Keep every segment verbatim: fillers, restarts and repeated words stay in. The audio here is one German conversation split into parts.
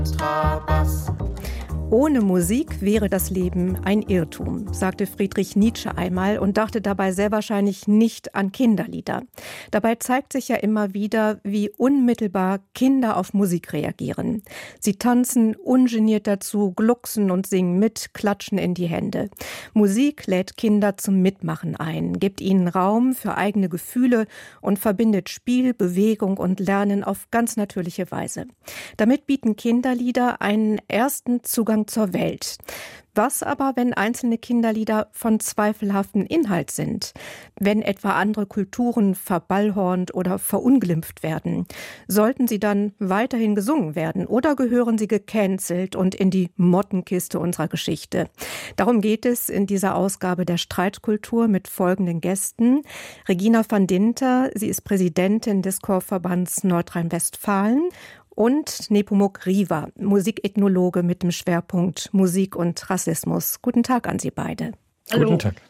Kontrabass. Ohne Musik wäre das Leben ein Irrtum, sagte Friedrich Nietzsche einmal und dachte dabei sehr wahrscheinlich nicht an Kinderlieder. Dabei zeigt sich ja immer wieder, wie unmittelbar Kinder auf Musik reagieren. Sie tanzen ungeniert dazu, glucksen und singen mit, klatschen in die Hände. Musik lädt Kinder zum Mitmachen ein, gibt ihnen Raum für eigene Gefühle und verbindet Spiel, Bewegung und Lernen auf ganz natürliche Weise. Damit bieten Kinderlieder einen ersten Zugang zur Welt. Was aber, wenn einzelne Kinderlieder von zweifelhaftem Inhalt sind? Wenn etwa andere Kulturen verballhornt oder verunglimpft werden? Sollten sie dann weiterhin gesungen werden oder gehören sie gecancelt und in die Mottenkiste unserer Geschichte? Darum geht es in dieser Ausgabe der Streitkultur mit folgenden Gästen. Regina van Dinter, sie ist Präsidentin des Chorverbands Nordrhein-Westfalen. Und Nepomuk Riva, Musikethnologe mit dem Schwerpunkt Musik und Rassismus. Guten Tag an Sie beide. Hallo. Guten Tag.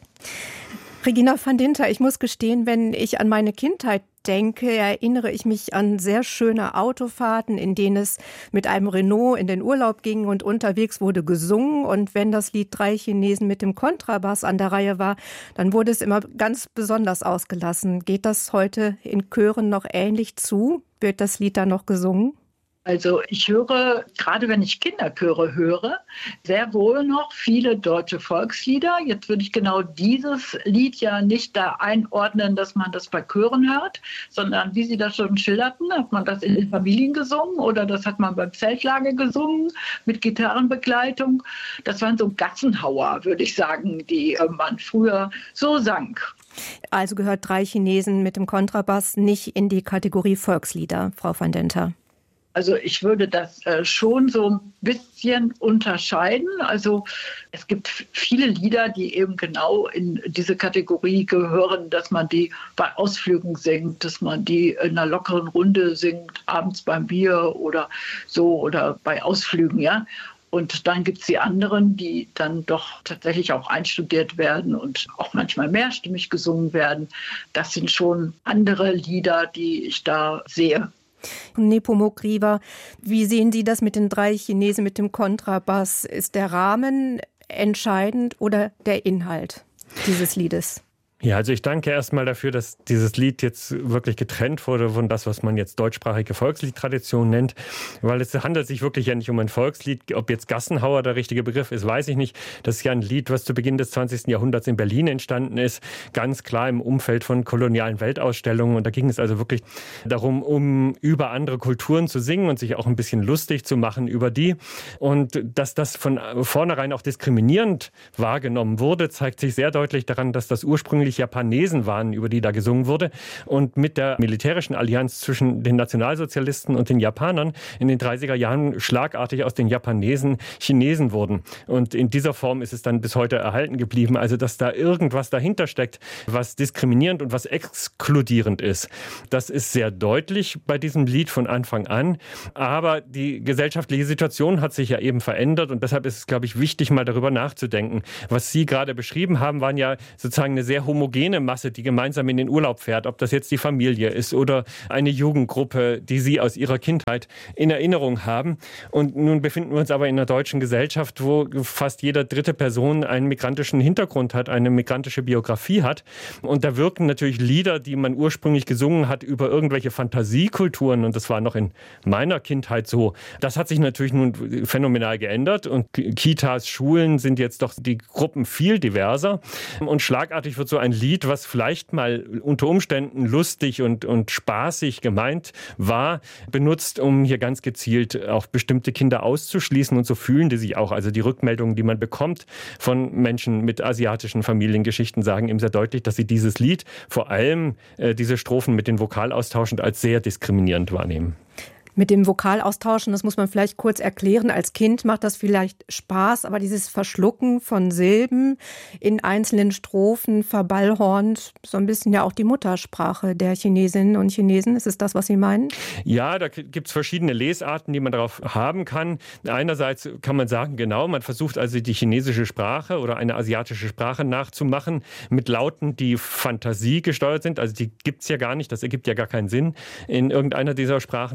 Regina van Dinter, ich muss gestehen, wenn ich an meine Kindheit denke, erinnere ich mich an sehr schöne Autofahrten, in denen es mit einem Renault in den Urlaub ging und unterwegs wurde gesungen. Und wenn das Lied Drei Chinesen mit dem Kontrabass an der Reihe war, dann wurde es immer ganz besonders ausgelassen. Geht das heute in Chören noch ähnlich zu? Wird das Lied dann noch gesungen? Also ich höre, gerade wenn ich Kinderchöre höre, sehr wohl noch viele deutsche Volkslieder. Jetzt würde ich genau dieses Lied ja nicht da einordnen, dass man das bei Chören hört, sondern wie Sie das schon schilderten, hat man das in den Familien gesungen oder das hat man beim Zeltlager gesungen mit Gitarrenbegleitung. Das waren so Gassenhauer, würde ich sagen, die man früher so sang. Also gehört Drei Chinesen mit dem Kontrabass nicht in die Kategorie Volkslieder, Frau van Dinter? Also ich würde das äh, schon so ein bisschen unterscheiden. Also es gibt viele Lieder, die eben genau in diese Kategorie gehören, dass man die bei Ausflügen singt, dass man die in einer lockeren Runde singt, abends beim Bier oder so oder bei Ausflügen, ja. Und dann gibt es die anderen, die dann doch tatsächlich auch einstudiert werden und auch manchmal mehrstimmig gesungen werden. Das sind schon andere Lieder, die ich da sehe. Nepomuk Riva, wie sehen Sie das mit den Drei Chinesen mit dem Kontrabass? Ist der Rahmen entscheidend oder der Inhalt dieses Liedes? Ja, also ich danke erstmal dafür, dass dieses Lied jetzt wirklich getrennt wurde von das, was man jetzt deutschsprachige Volksliedtradition nennt, weil es handelt sich wirklich ja nicht um ein Volkslied. Ob jetzt Gassenhauer der richtige Begriff ist, weiß ich nicht. Das ist ja ein Lied, was zu Beginn des zwanzigsten Jahrhunderts in Berlin entstanden ist, ganz klar im Umfeld von kolonialen Weltausstellungen. Und da ging es also wirklich darum, um über andere Kulturen zu singen und sich auch ein bisschen lustig zu machen über die. Und dass das von vornherein auch diskriminierend wahrgenommen wurde, zeigt sich sehr deutlich daran, dass das ursprünglich Japanesen waren, über die da gesungen wurde. Und mit der militärischen Allianz zwischen den Nationalsozialisten und den Japanern in den dreißiger Jahren schlagartig aus den Japanesen Chinesen wurden. Und in dieser Form ist es dann bis heute erhalten geblieben. Also, dass da irgendwas dahinter steckt, was diskriminierend und was exkludierend ist. Das ist sehr deutlich bei diesem Lied von Anfang an. Aber die gesellschaftliche Situation hat sich ja eben verändert. Und deshalb ist es, glaube ich, wichtig, mal darüber nachzudenken. Was Sie gerade beschrieben haben, waren ja sozusagen eine sehr homogene Masse, die gemeinsam in den Urlaub fährt, ob das jetzt die Familie ist oder eine Jugendgruppe, die sie aus ihrer Kindheit in Erinnerung haben. Und nun befinden wir uns aber in einer deutschen Gesellschaft, wo fast jede dritte Person einen migrantischen Hintergrund hat, eine migrantische Biografie hat. Und da wirken natürlich Lieder, die man ursprünglich gesungen hat, über irgendwelche Fantasiekulturen. Und das war noch in meiner Kindheit so. Das hat sich natürlich nun phänomenal geändert. Und Kitas, Schulen sind jetzt doch die Gruppen viel diverser. Und schlagartig wird so ein Lied, was vielleicht mal unter Umständen lustig und, und spaßig gemeint war, benutzt, um hier ganz gezielt auch bestimmte Kinder auszuschließen. Und so fühlen die sich auch. Also die Rückmeldungen, die man bekommt von Menschen mit asiatischen Familiengeschichten, sagen eben sehr deutlich, dass sie dieses Lied, vor allem äh, diese Strophen mit den Vokalaustauschend, als sehr diskriminierend wahrnehmen. Mit dem Vokalaustauschen, das muss man vielleicht kurz erklären. Als Kind macht das vielleicht Spaß, aber dieses Verschlucken von Silben in einzelnen Strophen verballhornt so ein bisschen ja auch die Muttersprache der Chinesinnen und Chinesen. Ist es das, was Sie meinen? Ja, da gibt es verschiedene Lesarten, die man darauf haben kann. Einerseits kann man sagen, genau, man versucht also die chinesische Sprache oder eine asiatische Sprache nachzumachen mit Lauten, die Fantasie gesteuert sind. Also die gibt es ja gar nicht, das ergibt ja gar keinen Sinn in irgendeiner dieser Sprachen, was man da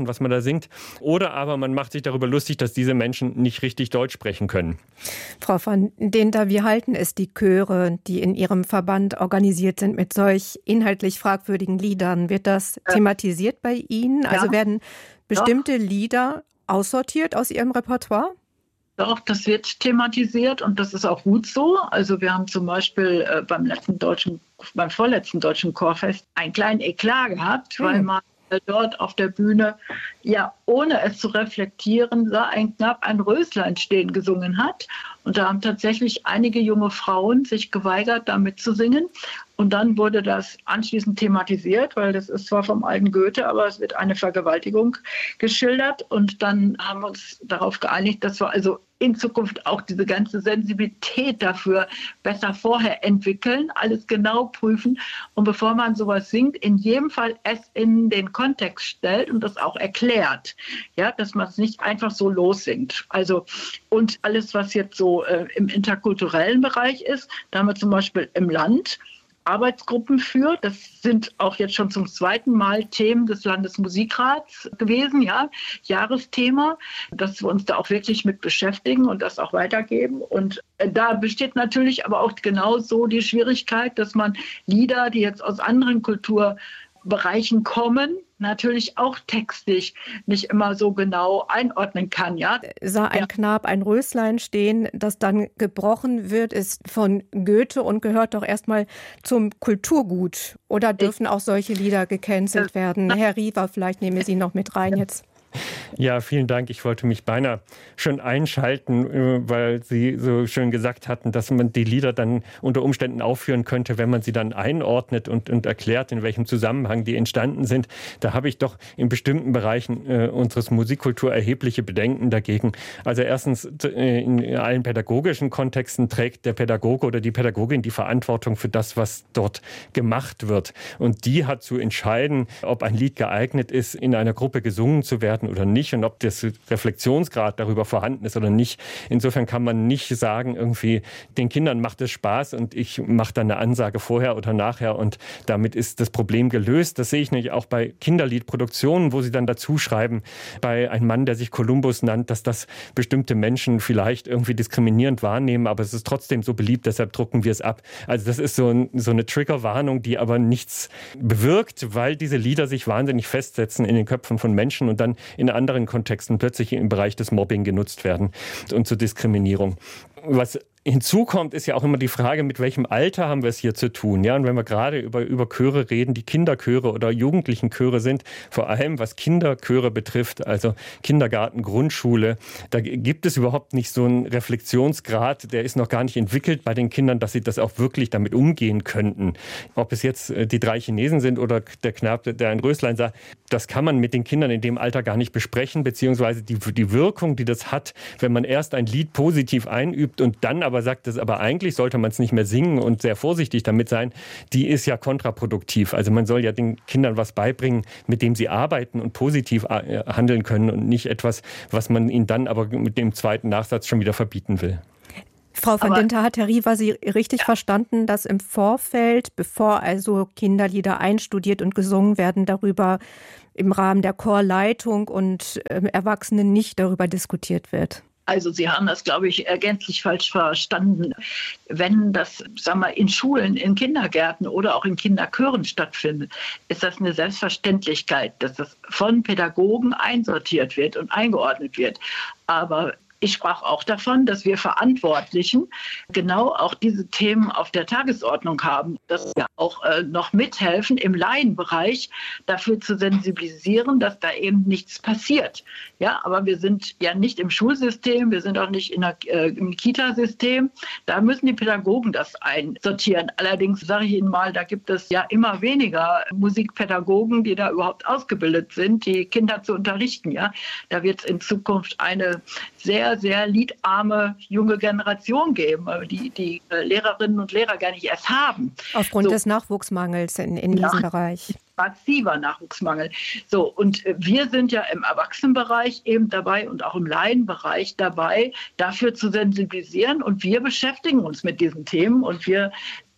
singt. Oder aber man macht sich darüber lustig, dass diese Menschen nicht richtig Deutsch sprechen können. Frau van Dinter, wie halten es die Chöre, die in Ihrem Verband organisiert sind mit solch inhaltlich fragwürdigen Liedern? Wird das thematisiert bei Ihnen? Ja. Also werden bestimmte ja. Lieder aussortiert aus Ihrem Repertoire? Doch, das wird thematisiert und das ist auch gut so. Also wir haben zum Beispiel äh, beim letzten deutschen, beim vorletzten deutschen Chorfest einen kleinen Eklat gehabt, mhm. weil man äh, dort auf der Bühne, ja, ohne es zu reflektieren, sah ein knapp ein Röslein stehen gesungen hat. Und da haben tatsächlich einige junge Frauen sich geweigert, da mitzusingen. Und dann wurde das anschließend thematisiert, weil das ist zwar vom alten Goethe, aber es wird eine Vergewaltigung geschildert. Und dann haben wir uns darauf geeinigt, dass wir also in Zukunft auch diese ganze Sensibilität dafür besser vorher entwickeln, alles genau prüfen. Und bevor man sowas singt, in jedem Fall es in den Kontext stellt und das auch erklärt. Ja, dass man es nicht einfach so lossingt. Also, und alles, was jetzt so äh, im interkulturellen Bereich ist, da haben wir zum Beispiel im Land Arbeitsgruppen für. Das sind auch jetzt schon zum zweiten Mal Themen des Landesmusikrats gewesen, ja, Jahresthema, dass wir uns da auch wirklich mit beschäftigen und das auch weitergeben. Und da besteht natürlich aber auch genauso die Schwierigkeit, dass man Lieder, die jetzt aus anderen Kulturbereichen kommen, natürlich auch textlich nicht immer so genau einordnen kann. Ja? Sah ein ja. Knab ein Röslein stehen, das dann gebrochen wird, ist von Goethe und gehört doch erstmal zum Kulturgut. Oder dürfen auch solche Lieder gecancelt werden? Herr Riva, vielleicht nehmen wir Sie noch mit rein jetzt. Ja, vielen Dank. Ich wollte mich beinahe schon einschalten, weil Sie so schön gesagt hatten, dass man die Lieder dann unter Umständen aufführen könnte, wenn man sie dann einordnet und, und erklärt, in welchem Zusammenhang die entstanden sind. Da habe ich doch in bestimmten Bereichen äh, unseres Musikkultur erhebliche Bedenken dagegen. Also erstens, äh, in allen pädagogischen Kontexten trägt der Pädagoge oder die Pädagogin die Verantwortung für das, was dort gemacht wird. Und die hat zu entscheiden, ob ein Lied geeignet ist, in einer Gruppe gesungen zu werden oder nicht und ob das Reflexionsgrad darüber vorhanden ist oder nicht. Insofern kann man nicht sagen, irgendwie den Kindern macht es Spaß und ich mache dann eine Ansage vorher oder nachher und damit ist das Problem gelöst. Das sehe ich nämlich auch bei Kinderliedproduktionen, wo sie dann dazu schreiben, bei einem Mann, der sich Kolumbus nannt, dass das bestimmte Menschen vielleicht irgendwie diskriminierend wahrnehmen, aber es ist trotzdem so beliebt, deshalb drucken wir es ab. Also das ist so, ein, so eine Triggerwarnung, die aber nichts bewirkt, weil diese Lieder sich wahnsinnig festsetzen in den Köpfen von Menschen und dann in anderen Kontexten plötzlich im Bereich des Mobbing genutzt werden und zur Diskriminierung. Was hinzukommt, ist ja auch immer die Frage, mit welchem Alter haben wir es hier zu tun. Ja, und wenn wir gerade über, über Chöre reden, die Kinderchöre oder Jugendlichenchöre sind, vor allem was Kinderchöre betrifft, also Kindergarten, Grundschule, da gibt es überhaupt nicht so einen Reflexionsgrad, der ist noch gar nicht entwickelt bei den Kindern, dass sie das auch wirklich damit umgehen könnten. Ob es jetzt die drei Chinesen sind oder der Knabe, der ein Röslein sah, das kann man mit den Kindern in dem Alter gar nicht besprechen, beziehungsweise die, die Wirkung, die das hat, wenn man erst ein Lied positiv einübt und dann aber sagt, dass aber eigentlich sollte man es nicht mehr singen und sehr vorsichtig damit sein, die ist ja kontraproduktiv. Also man soll ja den Kindern was beibringen, mit dem sie arbeiten und positiv handeln können und nicht etwas, was man ihnen dann aber mit dem zweiten Nachsatz schon wieder verbieten will. Frau van Dinter, hat Herr Riva Sie richtig ja. verstanden, dass im Vorfeld, bevor also Kinderlieder einstudiert und gesungen werden, darüber im Rahmen der Chorleitung und äh, Erwachsenen nicht darüber diskutiert wird? Also Sie haben das, glaube ich, gänzlich falsch verstanden. Wenn das, sagen wir, in Schulen, in Kindergärten oder auch in Kinderchören stattfindet, ist das eine Selbstverständlichkeit, dass das von Pädagogen einsortiert wird und eingeordnet wird. Aber ich sprach auch davon, dass wir Verantwortlichen genau auch diese Themen auf der Tagesordnung haben, dass wir auch äh, noch mithelfen, im Laienbereich dafür zu sensibilisieren, dass da eben nichts passiert. Ja, aber wir sind ja nicht im Schulsystem, wir sind auch nicht in der, äh, im Kita-System. Da müssen die Pädagogen das einsortieren. Allerdings sage ich Ihnen mal, da gibt es ja immer weniger Musikpädagogen, die da überhaupt ausgebildet sind, die Kinder zu unterrichten. Ja, da wird es in Zukunft eine sehr sehr liedarme junge Generation geben, die die Lehrerinnen und Lehrer gar nicht erst haben. Aufgrund so. des Nachwuchsmangels in, in ja. diesem Bereich. Massiver Nachwuchsmangel. So, und wir sind ja im Erwachsenenbereich eben dabei und auch im Laienbereich dabei, dafür zu sensibilisieren. Und wir beschäftigen uns mit diesen Themen und wir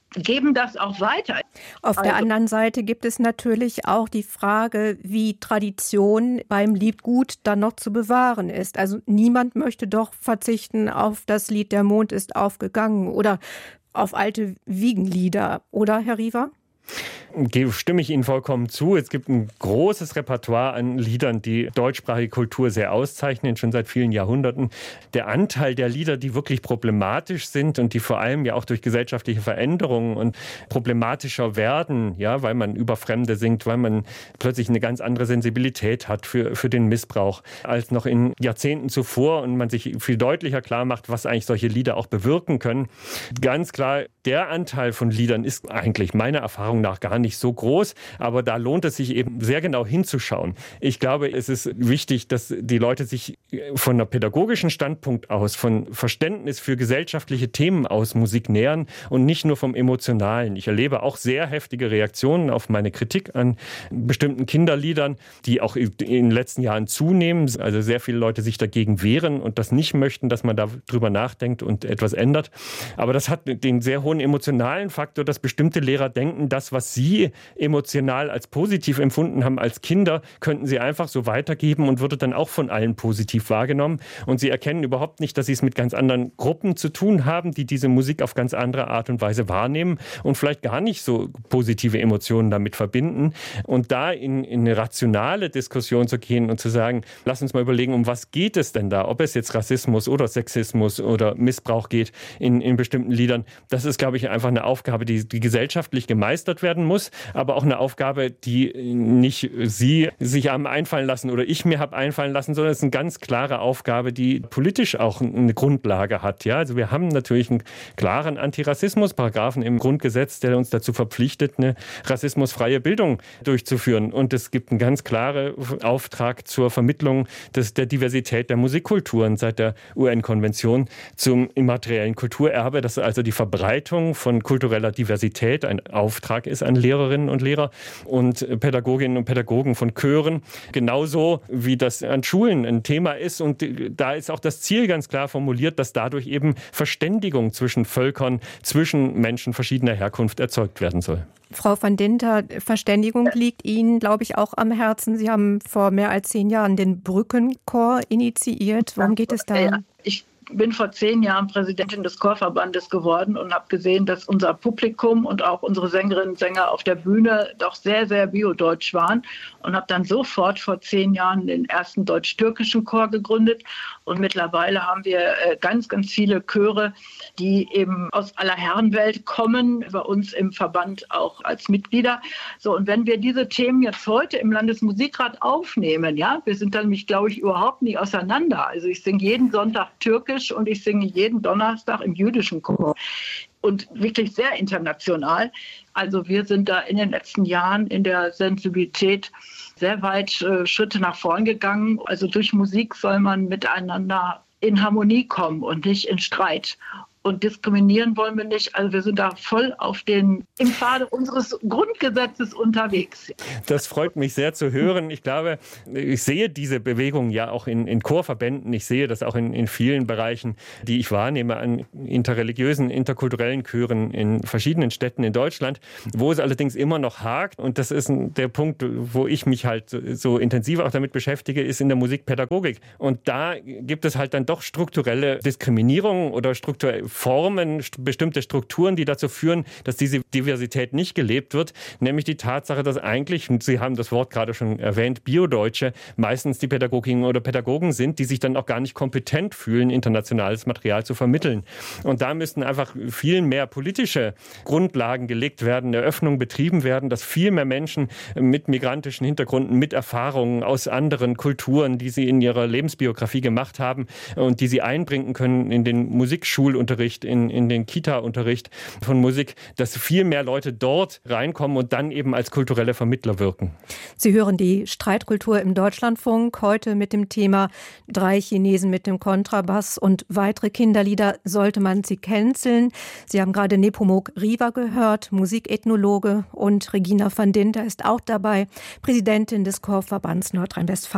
geben das auch weiter. Auf also, der anderen Seite gibt es natürlich auch die Frage, wie Tradition beim Liedgut dann noch zu bewahren ist. Also niemand möchte doch verzichten auf das Lied Der Mond ist aufgegangen oder auf alte Wiegenlieder, oder Herr Riva? Stimme ich Ihnen vollkommen zu. Es gibt ein großes Repertoire an Liedern, die deutschsprachige Kultur sehr auszeichnen, schon seit vielen Jahrhunderten. Der Anteil der Lieder, die wirklich problematisch sind und die vor allem ja auch durch gesellschaftliche Veränderungen und problematischer werden, ja, weil man über Fremde singt, weil man plötzlich eine ganz andere Sensibilität hat für, für den Missbrauch als noch in Jahrzehnten zuvor und man sich viel deutlicher klar macht, was eigentlich solche Lieder auch bewirken können. Ganz klar, der Anteil von Liedern ist eigentlich meiner Erfahrung nach gar nicht so groß, aber da lohnt es sich eben sehr genau hinzuschauen. Ich glaube, es ist wichtig, dass die Leute sich von einer pädagogischen Standpunkt aus, von Verständnis für gesellschaftliche Themen aus Musik nähern und nicht nur vom Emotionalen. Ich erlebe auch sehr heftige Reaktionen auf meine Kritik an bestimmten Kinderliedern, die auch in den letzten Jahren zunehmen. Also sehr viele Leute sich dagegen wehren und das nicht möchten, dass man darüber nachdenkt und etwas ändert. Aber das hat den sehr hohen emotionalen Faktor, dass bestimmte Lehrer denken, das, was sie emotional als positiv empfunden haben als Kinder, könnten sie einfach so weitergeben und würde dann auch von allen positiv wahrgenommen. Und sie erkennen überhaupt nicht, dass sie es mit ganz anderen Gruppen zu tun haben, die diese Musik auf ganz andere Art und Weise wahrnehmen und vielleicht gar nicht so positive Emotionen damit verbinden. Und da in, in eine rationale Diskussion zu gehen und zu sagen, lass uns mal überlegen, um was geht es denn da? Ob es jetzt Rassismus oder Sexismus oder Missbrauch geht in, in bestimmten Liedern. Das ist, glaube ich, einfach eine Aufgabe, die, die gesellschaftlich gemeistert werden muss. Aber auch eine Aufgabe, die nicht Sie sich haben einfallen lassen oder ich mir habe einfallen lassen, sondern es ist eine ganz klare Aufgabe, die politisch auch eine Grundlage hat. Ja, also wir haben natürlich einen klaren Antirassismus-Paragraphen im Grundgesetz, der uns dazu verpflichtet, eine rassismusfreie Bildung durchzuführen. Und es gibt einen ganz klaren Auftrag zur Vermittlung des, der Diversität der Musikkulturen seit der U N-Konvention zum immateriellen Kulturerbe, dass also die Verbreitung von kultureller Diversität ein Auftrag ist an Lehrerinnen und Lehrer und Pädagoginnen und Pädagogen von Chören, genauso wie das an Schulen ein Thema ist. Und da ist auch das Ziel ganz klar formuliert, dass dadurch eben Verständigung zwischen Völkern, zwischen Menschen verschiedener Herkunft erzeugt werden soll. Frau van Dinter, Verständigung liegt Ihnen, glaube ich, auch am Herzen. Sie haben vor mehr als zehn Jahren den Brückenchor initiiert. Worum geht es da? Ich bin vor zehn Jahren Präsidentin des Chorverbandes geworden und habe gesehen, dass unser Publikum und auch unsere Sängerinnen und Sänger auf der Bühne doch sehr, sehr biodeutsch waren und habe dann sofort vor zehn Jahren den ersten deutsch-türkischen Chor gegründet. Und mittlerweile haben wir ganz, ganz viele Chöre, die eben aus aller Herrenwelt kommen, bei uns im Verband auch als Mitglieder. So, und wenn wir diese Themen jetzt heute im Landesmusikrat aufnehmen, ja, wir sind dann nämlich, glaube ich, überhaupt nicht auseinander. Also ich singe jeden Sonntag Türkisch und ich singe jeden Donnerstag im jüdischen Chor. Und wirklich sehr international. Also wir sind da in den letzten Jahren in der Sensibilität sehr weit äh, Schritte nach vorn gegangen. Also durch Musik soll man miteinander in Harmonie kommen und nicht in Streit. Und diskriminieren wollen wir nicht. Also wir sind da voll auf den, im Pfade unseres Grundgesetzes unterwegs. Das freut mich sehr zu hören. Ich glaube, ich sehe diese Bewegung ja auch in, in Chorverbänden. Ich sehe das auch in, in vielen Bereichen, die ich wahrnehme an interreligiösen, interkulturellen Chören in verschiedenen Städten in Deutschland, wo es allerdings immer noch hakt. Und das ist der Punkt, wo ich mich halt so, so intensiv auch damit beschäftige, ist in der Musikpädagogik. Und da gibt es halt dann doch strukturelle Diskriminierung oder strukturelle Formen, bestimmte Strukturen, die dazu führen, dass diese Diversität nicht gelebt wird, nämlich die Tatsache, dass eigentlich, und Sie haben das Wort gerade schon erwähnt, Biodeutsche meistens die Pädagoginnen oder Pädagogen sind, die sich dann auch gar nicht kompetent fühlen, internationales Material zu vermitteln. Und da müssten einfach viel mehr politische Grundlagen gelegt werden, eine Öffnung betrieben werden, dass viel mehr Menschen mit migrantischen Hintergründen, mit Erfahrungen aus anderen Kulturen, die sie in ihrer Lebensbiografie gemacht haben und die sie einbringen können in den Musikschulunterricht, in, in den Kita-Unterricht von Musik, dass viel mehr Leute dort reinkommen und dann eben als kulturelle Vermittler wirken. Sie hören die Streitkultur im Deutschlandfunk, heute mit dem Thema Drei Chinesen mit dem Kontrabass und weitere Kinderlieder, sollte man sie canceln. Sie haben gerade Nepomuk Riva gehört, Musikethnologe, und Regina van Dinter ist auch dabei, Präsidentin des Chorverbands Nordrhein-Westfalen.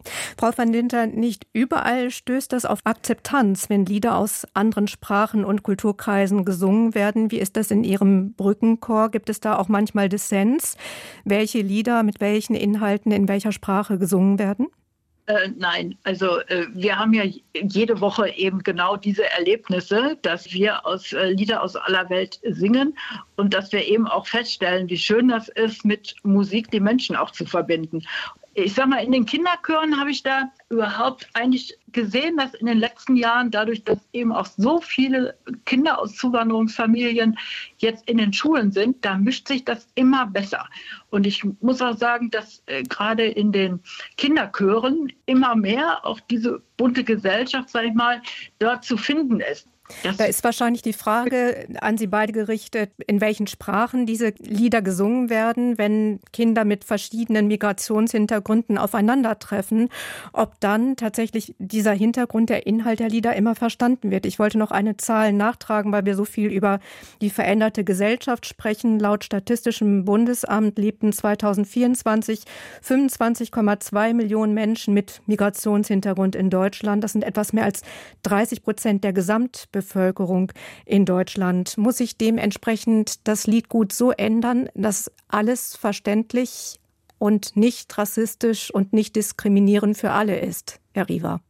Frau van Dinter, nicht überall stößt das auf Akzeptanz, wenn Lieder aus anderen Sprachen und Kulturkreisen gesungen werden. Wie ist das in Ihrem Brückenchor? Gibt es da auch manchmal Dissens, welche Lieder mit welchen Inhalten in welcher Sprache gesungen werden? Äh, nein, also äh, wir haben ja jede Woche eben genau diese Erlebnisse, dass wir aus äh, Lieder aus aller Welt singen und dass wir eben auch feststellen, wie schön das ist, mit Musik die Menschen auch zu verbinden. Ich sag mal, in den Kinderchören habe ich da überhaupt eigentlich gesehen, dass in den letzten Jahren, dadurch, dass eben auch so viele Kinder aus Zuwanderungsfamilien jetzt in den Schulen sind, da mischt sich das immer besser. Und ich muss auch sagen, dass äh, gerade in den Kinderchören immer mehr auch diese bunte Gesellschaft, sag ich mal, dort zu finden ist. Da ist wahrscheinlich die Frage an Sie beide gerichtet, in welchen Sprachen diese Lieder gesungen werden, wenn Kinder mit verschiedenen Migrationshintergründen aufeinandertreffen, ob dann tatsächlich dieser Hintergrund, der Inhalt der Lieder immer verstanden wird. Ich wollte noch eine Zahl nachtragen, weil wir so viel über die veränderte Gesellschaft sprechen. Laut Statistischem Bundesamt lebten zweitausendvierundzwanzig fünfundzwanzig Komma zwei Millionen Menschen mit Migrationshintergrund in Deutschland. Das sind etwas mehr als dreißig Prozent der Gesamtbevölkerung. Bevölkerung in Deutschland. Muss sich dementsprechend das Liedgut so ändern, dass alles verständlich und nicht rassistisch und nicht diskriminierend für alle ist, Herr Riva?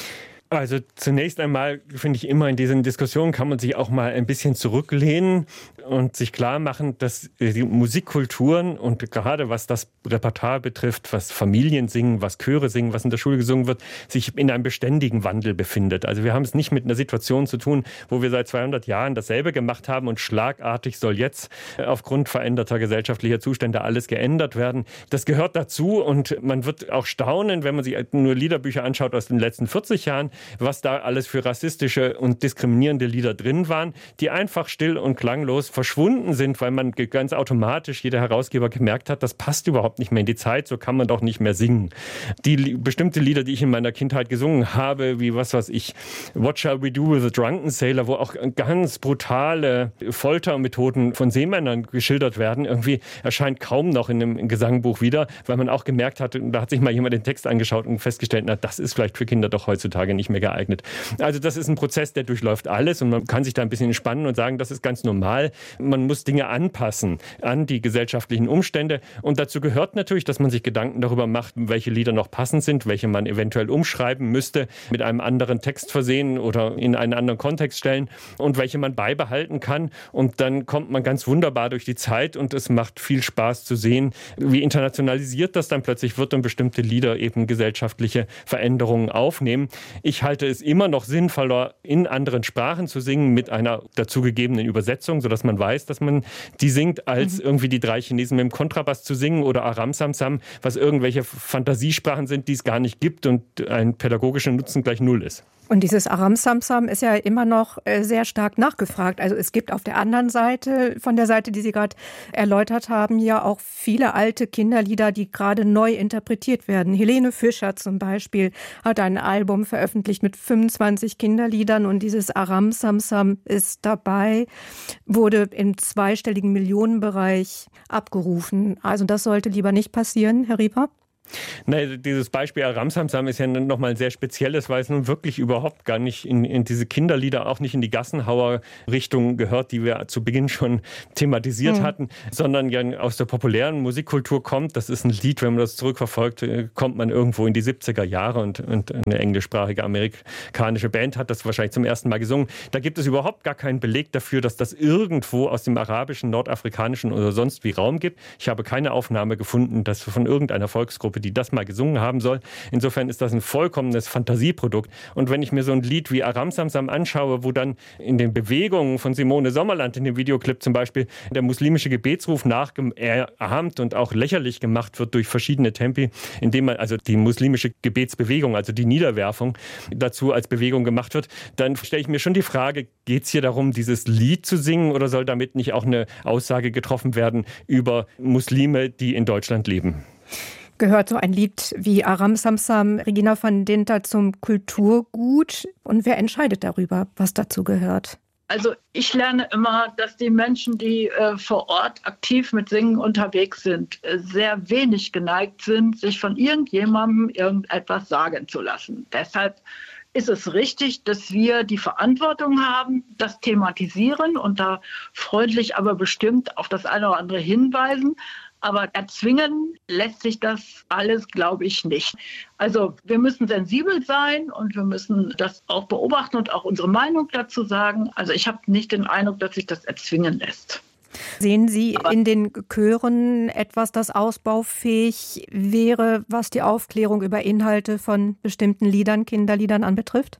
Also zunächst einmal finde ich immer, in diesen Diskussionen kann man sich auch mal ein bisschen zurücklehnen und sich klar machen, dass die Musikkulturen und gerade was das Repertoire betrifft, was Familien singen, was Chöre singen, was in der Schule gesungen wird, sich in einem beständigen Wandel befindet. Also wir haben es nicht mit einer Situation zu tun, wo wir seit zweihundert Jahren dasselbe gemacht haben und schlagartig soll jetzt aufgrund veränderter gesellschaftlicher Zustände alles geändert werden. Das gehört dazu und man wird auch staunen, wenn man sich nur Liederbücher anschaut aus den letzten vierzig Jahren, was da alles für rassistische und diskriminierende Lieder drin waren, die einfach still und klanglos verschwunden sind, weil man ganz automatisch, jeder Herausgeber gemerkt hat, das passt überhaupt nicht mehr in die Zeit, so kann man doch nicht mehr singen. Die bestimmte Lieder, die ich in meiner Kindheit gesungen habe, wie was weiß ich, What Shall We Do with a Drunken Sailor, wo auch ganz brutale Foltermethoden von Seemännern geschildert werden, irgendwie erscheint kaum noch in einem Gesangbuch wieder, weil man auch gemerkt hat, da hat sich mal jemand den Text angeschaut und festgestellt, na, das ist vielleicht für Kinder doch heutzutage nicht mehr geeignet. Also das ist ein Prozess, der durchläuft alles und man kann sich da ein bisschen entspannen und sagen, das ist ganz normal. Man muss Dinge anpassen an die gesellschaftlichen Umstände und dazu gehört natürlich, dass man sich Gedanken darüber macht, welche Lieder noch passend sind, welche man eventuell umschreiben müsste, mit einem anderen Text versehen oder in einen anderen Kontext stellen und welche man beibehalten kann und dann kommt man ganz wunderbar durch die Zeit und es macht viel Spaß zu sehen, wie internationalisiert das dann plötzlich wird und bestimmte Lieder eben gesellschaftliche Veränderungen aufnehmen. Ich halte es immer noch sinnvoller, in anderen Sprachen zu singen mit einer dazugegebenen Übersetzung, sodass man weiß, dass man die singt, als mhm. irgendwie die drei Chinesen mit dem Kontrabass zu singen oder Aram Sam Sam, was irgendwelche Fantasiesprachen sind, die es gar nicht gibt und ein pädagogischer Nutzen gleich null ist. Und dieses Aram Sam Sam ist ja immer noch sehr stark nachgefragt. Also es gibt auf der anderen Seite, von der Seite, die Sie gerade erläutert haben, ja auch viele alte Kinderlieder, die gerade neu interpretiert werden. Helene Fischer zum Beispiel hat ein Album veröffentlicht mit fünfundzwanzig Kinderliedern und dieses Aram Sam Sam ist dabei, wurde im zweistelligen Millionenbereich abgerufen. Also das sollte lieber nicht passieren, Herr Rieper? Nein, dieses Beispiel Aram Sam Sam ist ja nochmal ein sehr spezielles, weil es nun wirklich überhaupt gar nicht in, in diese Kinderlieder, auch nicht in die Gassenhauer-Richtung gehört, die wir zu Beginn schon thematisiert mhm. hatten, sondern ja aus der populären Musikkultur kommt. Das ist ein Lied, wenn man das zurückverfolgt, kommt man irgendwo in die siebziger Jahre und, und eine englischsprachige amerikanische Band hat das wahrscheinlich zum ersten Mal gesungen. Da gibt es überhaupt gar keinen Beleg dafür, dass das irgendwo aus dem arabischen, nordafrikanischen oder sonst wie Raum gibt. Ich habe keine Aufnahme gefunden, dass von irgendeiner Volksgruppe, die das mal gesungen haben soll. Insofern ist das ein vollkommenes Fantasieprodukt. Und wenn ich mir so ein Lied wie Aram Sam Sam anschaue, wo dann in den Bewegungen von Simone Sommerland in dem Videoclip zum Beispiel der muslimische Gebetsruf nachgeahmt und auch lächerlich gemacht wird durch verschiedene Tempi, indem man also die muslimische Gebetsbewegung, also die Niederwerfung dazu als Bewegung gemacht wird, dann stelle ich mir schon die Frage, geht es hier darum, dieses Lied zu singen oder soll damit nicht auch eine Aussage getroffen werden über Muslime, die in Deutschland leben? Gehört so ein Lied wie Aram Sam Sam, Regina van Dinter, zum Kulturgut? Und wer entscheidet darüber, was dazu gehört? Also ich lerne immer, dass die Menschen, die äh, vor Ort aktiv mit Singen unterwegs sind, äh, sehr wenig geneigt sind, sich von irgendjemandem irgendetwas sagen zu lassen. Deshalb ist es richtig, dass wir die Verantwortung haben, das thematisieren und da freundlich, aber bestimmt auf das eine oder andere hinweisen. Aber erzwingen lässt sich das alles, glaube ich, nicht. Also wir müssen sensibel sein und wir müssen das auch beobachten und auch unsere Meinung dazu sagen. Also ich habe nicht den Eindruck, dass sich das erzwingen lässt. Sehen Sie Aber in den Chören etwas, das ausbaufähig wäre, was die Aufklärung über Inhalte von bestimmten Liedern, Kinderliedern anbetrifft?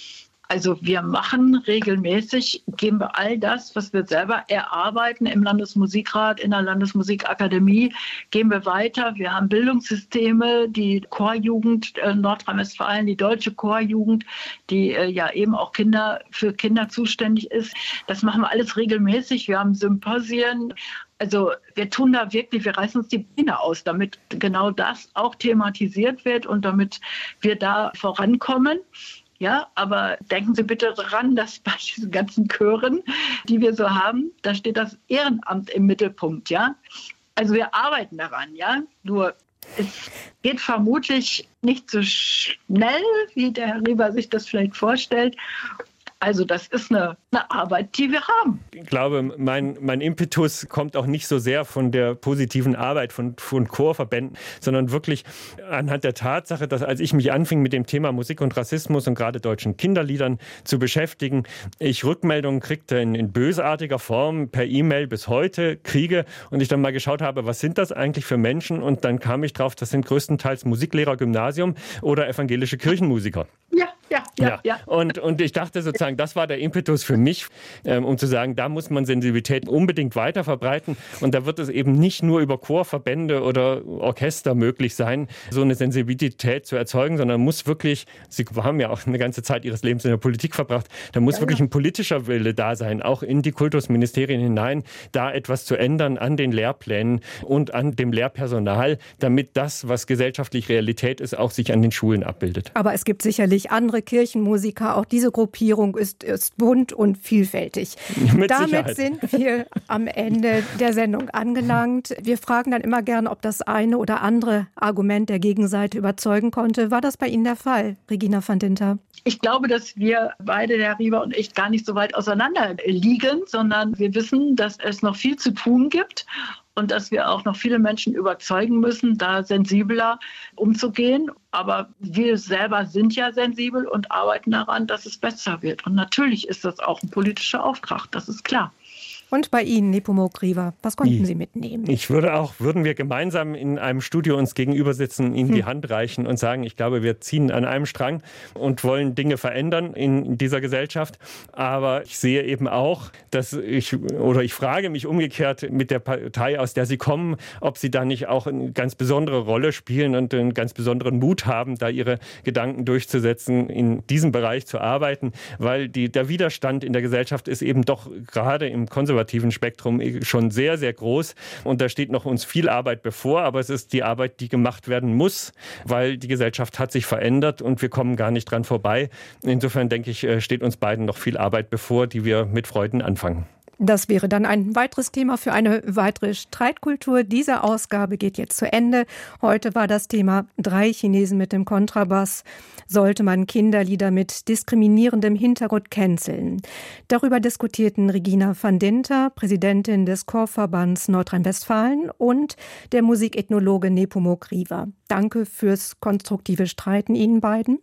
Also wir machen regelmäßig, geben wir all das, was wir selber erarbeiten im Landesmusikrat, in der Landesmusikakademie, geben wir weiter. Wir haben Bildungssysteme, die Chorjugend äh, Nordrhein-Westfalen, die deutsche Chorjugend, die äh, ja eben auch Kinder für Kinder zuständig ist. Das machen wir alles regelmäßig. Wir haben Symposien. Also wir tun da wirklich, wir reißen uns die Beine aus, damit genau das auch thematisiert wird und damit wir da vorankommen. Ja, aber denken Sie bitte daran, dass bei diesen ganzen Chören, die wir so haben, da steht das Ehrenamt im Mittelpunkt, ja. Also wir arbeiten daran, ja. Nur es geht vermutlich nicht so schnell, wie der Herr Rieber sich das vielleicht vorstellt. Also das ist eine, eine Arbeit, die wir haben. Ich glaube, mein, mein Impetus kommt auch nicht so sehr von der positiven Arbeit von, von Chorverbänden, sondern wirklich anhand der Tatsache, dass als ich mich anfing mit dem Thema Musik und Rassismus und gerade deutschen Kinderliedern zu beschäftigen, ich Rückmeldungen kriegte in, in bösartiger Form per E-Mail bis heute kriege und ich dann mal geschaut habe, was sind das eigentlich für Menschen? Und dann kam ich drauf, das sind größtenteils Musiklehrer, Gymnasium oder evangelische Kirchenmusiker. Ja, ja, ja. ja. ja. Und, und ich dachte sozusagen, das war der Impetus für mich, ähm, um zu sagen, da muss man Sensibilität unbedingt weiter verbreiten. Und da wird es eben nicht nur über Chorverbände oder Orchester möglich sein, so eine Sensibilität zu erzeugen, sondern muss wirklich, Sie haben ja auch eine ganze Zeit Ihres Lebens in der Politik verbracht, da muss ja, wirklich ein politischer Wille da sein, auch in die Kultusministerien hinein, da etwas zu ändern an den Lehrplänen und an dem Lehrpersonal, damit das, was gesellschaftlich Realität ist, auch sich an den Schulen abbildet. Aber es gibt sicherlich andere Kirchenmusiker. Auch diese Gruppierung ist, ist bunt und vielfältig. Mit Damit Sicherheit. sind wir am Ende der Sendung angelangt. Wir fragen dann immer gern, ob das eine oder andere Argument der Gegenseite überzeugen konnte. War das bei Ihnen der Fall, Regina van Dinter? Ich glaube, dass wir beide, der Rieber und ich, gar nicht so weit auseinander liegen, sondern wir wissen, dass es noch viel zu tun gibt. Und dass wir auch noch viele Menschen überzeugen müssen, da sensibler umzugehen. Aber wir selber sind ja sensibel und arbeiten daran, dass es besser wird. Und natürlich ist das auch ein politischer Auftrag, das ist klar. Und bei Ihnen, Nepomuk Riva, was konnten Sie mitnehmen? Ich würde auch, würden wir gemeinsam in einem Studio uns gegenüber sitzen, Ihnen hm. die Hand reichen und sagen, ich glaube, wir ziehen an einem Strang und wollen Dinge verändern in dieser Gesellschaft. Aber ich sehe eben auch, dass ich, oder ich frage mich umgekehrt mit der Partei, aus der Sie kommen, ob Sie da nicht auch eine ganz besondere Rolle spielen und einen ganz besonderen Mut haben, da Ihre Gedanken durchzusetzen, in diesem Bereich zu arbeiten, weil die, der Widerstand in der Gesellschaft ist eben doch gerade im konservativen Spektrum schon sehr, sehr groß. Und da steht noch uns viel Arbeit bevor, aber es ist die Arbeit, die gemacht werden muss, weil die Gesellschaft hat sich verändert und wir kommen gar nicht dran vorbei. Insofern denke ich, steht uns beiden noch viel Arbeit bevor, die wir mit Freuden anfangen. Das wäre dann ein weiteres Thema für eine weitere Streitkultur. Diese Ausgabe geht jetzt zu Ende. Heute war das Thema drei Chinesen mit dem Kontrabass. Sollte man Kinderlieder mit diskriminierendem Hintergrund canceln? Darüber diskutierten Regina van Dinter, Präsidentin des Chorverbands Nordrhein-Westfalen, und der Musikethnologe Nepomuk Riva. Danke fürs konstruktive Streiten Ihnen beiden.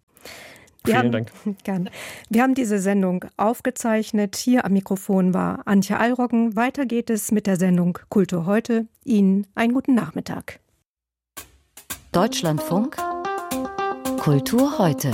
Wir Vielen haben, Dank. Gern. Wir haben diese Sendung aufgezeichnet. Hier am Mikrofon war Antje Allroggen. Weiter geht es mit der Sendung Kultur heute. Ihnen einen guten Nachmittag. Deutschlandfunk Kultur heute.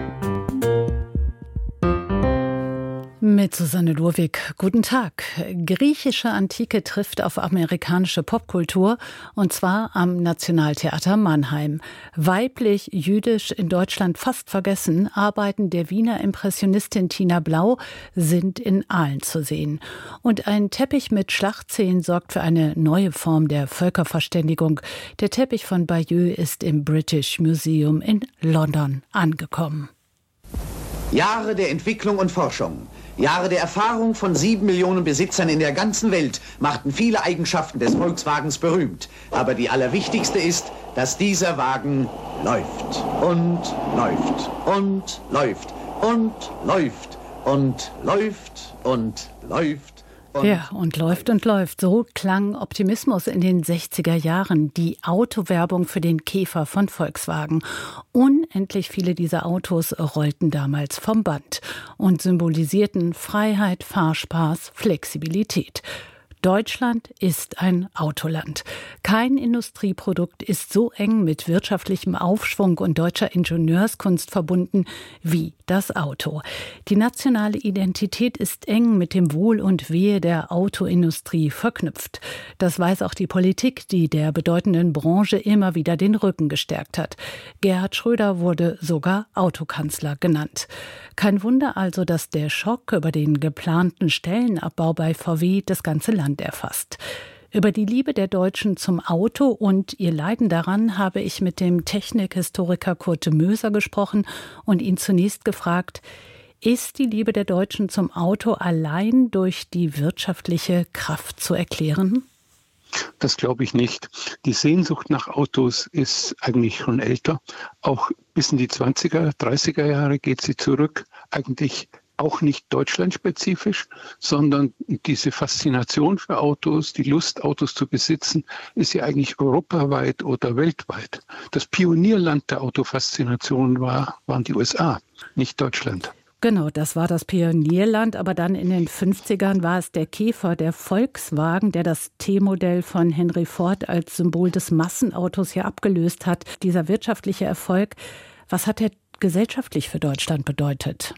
Mit Susanne Lurwig. Guten Tag. Griechische Antike trifft auf amerikanische Popkultur, und zwar am Nationaltheater Mannheim. Weiblich, jüdisch, in Deutschland fast vergessen, Arbeiten der Wiener Impressionistin Tina Blau sind in Aalen zu sehen. Und ein Teppich mit Schlachtszenen sorgt für eine neue Form der Völkerverständigung. Der Teppich von Bayeux ist im British Museum in London angekommen. Jahre der Entwicklung und Forschung. Jahre der Erfahrung von sieben Millionen Besitzern in der ganzen Welt machten viele Eigenschaften des Volkswagens berühmt. Aber die allerwichtigste ist, dass dieser Wagen läuft und läuft und läuft und läuft und läuft und läuft. Und ja, und läuft und läuft. So klang Optimismus in den sechziger Jahren, die Autowerbung für den Käfer von Volkswagen. Unendlich viele dieser Autos rollten damals vom Band und symbolisierten Freiheit, Fahrspaß, Flexibilität. Deutschland ist ein Autoland. Kein Industrieprodukt ist so eng mit wirtschaftlichem Aufschwung und deutscher Ingenieurskunst verbunden wie das Auto. Die nationale Identität ist eng mit dem Wohl und Wehe der Autoindustrie verknüpft. Das weiß auch die Politik, die der bedeutenden Branche immer wieder den Rücken gestärkt hat. Gerhard Schröder wurde sogar Autokanzler genannt. Kein Wunder also, dass der Schock über den geplanten Stellenabbau bei V W das ganze Land erfasst. Über die Liebe der Deutschen zum Auto und ihr Leiden daran habe ich mit dem Technikhistoriker Kurt Möser gesprochen und ihn zunächst gefragt, ist die Liebe der Deutschen zum Auto allein durch die wirtschaftliche Kraft zu erklären? Das glaube ich nicht. Die Sehnsucht nach Autos ist eigentlich schon älter. Auch bis in die zwanziger, dreißiger Jahre geht sie zurück. Eigentlich auch nicht deutschlandspezifisch, sondern diese Faszination für Autos, die Lust, Autos zu besitzen, ist ja eigentlich europaweit oder weltweit. Das Pionierland der Autofaszination war, waren die U S A, nicht Deutschland. Genau, das war das Pionierland, aber dann in den fünfzigern war es der Käfer, der Volkswagen, der das T-Modell von Henry Ford als Symbol des Massenautos hier abgelöst hat. Dieser wirtschaftliche Erfolg, was hat er gesellschaftlich für Deutschland bedeutet?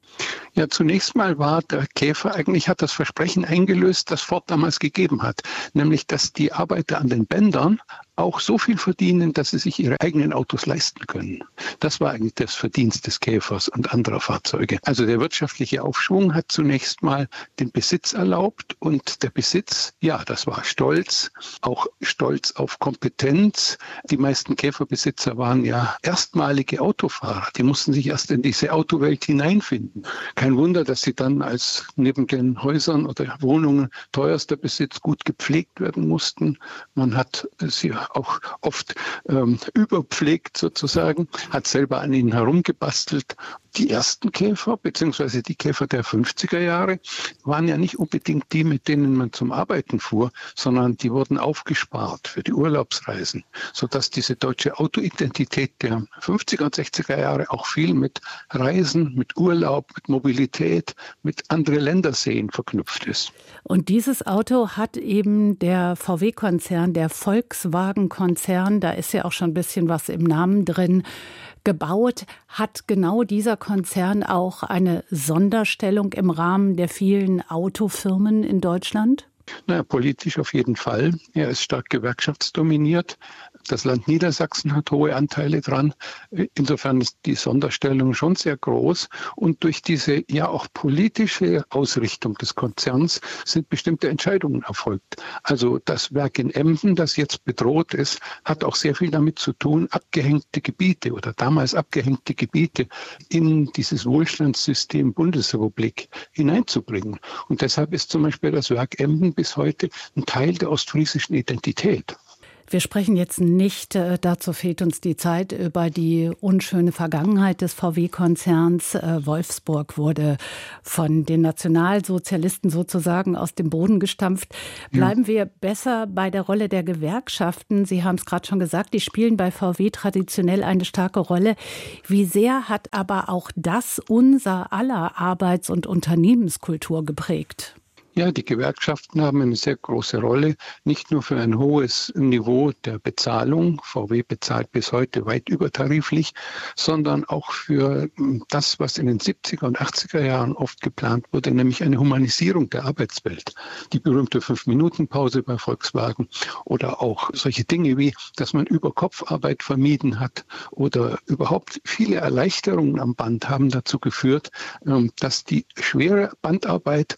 Ja, zunächst mal war der Käfer, eigentlich hat das Versprechen eingelöst, das Ford damals gegeben hat, nämlich dass die Arbeiter an den Bändern auch so viel verdienen, dass sie sich ihre eigenen Autos leisten können. Das war eigentlich das Verdienst des Käfers und anderer Fahrzeuge. Also der wirtschaftliche Aufschwung hat zunächst mal den Besitz erlaubt und der Besitz, ja, das war Stolz, auch Stolz auf Kompetenz. Die meisten Käferbesitzer waren ja erstmalige Autofahrer, die mussten sich erst in diese Autowelt hineinfinden. Kein Wunder, dass sie dann als neben den Häusern oder Wohnungen teuerster Besitz gut gepflegt werden mussten. Man hat sie auch oft ähm, überpflegt sozusagen, hat selber an ihnen herumgebastelt. Die ersten Käfer, beziehungsweise die Käfer der fünfziger Jahre, waren ja nicht unbedingt die, mit denen man zum Arbeiten fuhr, sondern die wurden aufgespart für die Urlaubsreisen, sodass diese deutsche Autoidentität der fünfziger und sechziger Jahre auch viel mit Reisen, mit Urlaub, mit Mobilität, mit andere Länder sehen verknüpft ist. Und dieses Auto hat eben der V W-Konzern, der Volkswagen-Konzern, da ist ja auch schon ein bisschen was im Namen drin, gebaut. Hat genau dieser Konzern auch eine Sonderstellung im Rahmen der vielen Autofirmen in Deutschland? Na, politisch auf jeden Fall. Er ist stark gewerkschaftsdominiert. Das Land Niedersachsen hat hohe Anteile dran. Insofern ist die Sonderstellung schon sehr groß. Und durch diese ja auch politische Ausrichtung des Konzerns sind bestimmte Entscheidungen erfolgt. Also das Werk in Emden, das jetzt bedroht ist, hat auch sehr viel damit zu tun, abgehängte Gebiete oder damals abgehängte Gebiete in dieses Wohlstandssystem Bundesrepublik hineinzubringen. Und deshalb ist zum Beispiel das Werk Emden bis heute ein Teil der ostfriesischen Identität. Wir sprechen jetzt nicht, äh, dazu fehlt uns die Zeit, über die unschöne Vergangenheit des V W-Konzerns. Äh, Wolfsburg wurde von den Nationalsozialisten sozusagen aus dem Boden gestampft. Bleiben ja. wir besser bei der Rolle der Gewerkschaften. Sie haben es gerade schon gesagt, die spielen bei V W traditionell eine starke Rolle. Wie sehr hat aber auch das unser aller Arbeits- und Unternehmenskultur geprägt? Ja, die Gewerkschaften haben eine sehr große Rolle, nicht nur für ein hohes Niveau der Bezahlung, V W bezahlt bis heute weit übertariflich, sondern auch für das, was in den siebziger und achtziger Jahren oft geplant wurde, nämlich eine Humanisierung der Arbeitswelt. Die berühmte Fünf-Minuten-Pause bei Volkswagen oder auch solche Dinge wie, dass man Über-Kopf-Arbeit vermieden hat oder überhaupt viele Erleichterungen am Band haben dazu geführt, dass die schwere Bandarbeit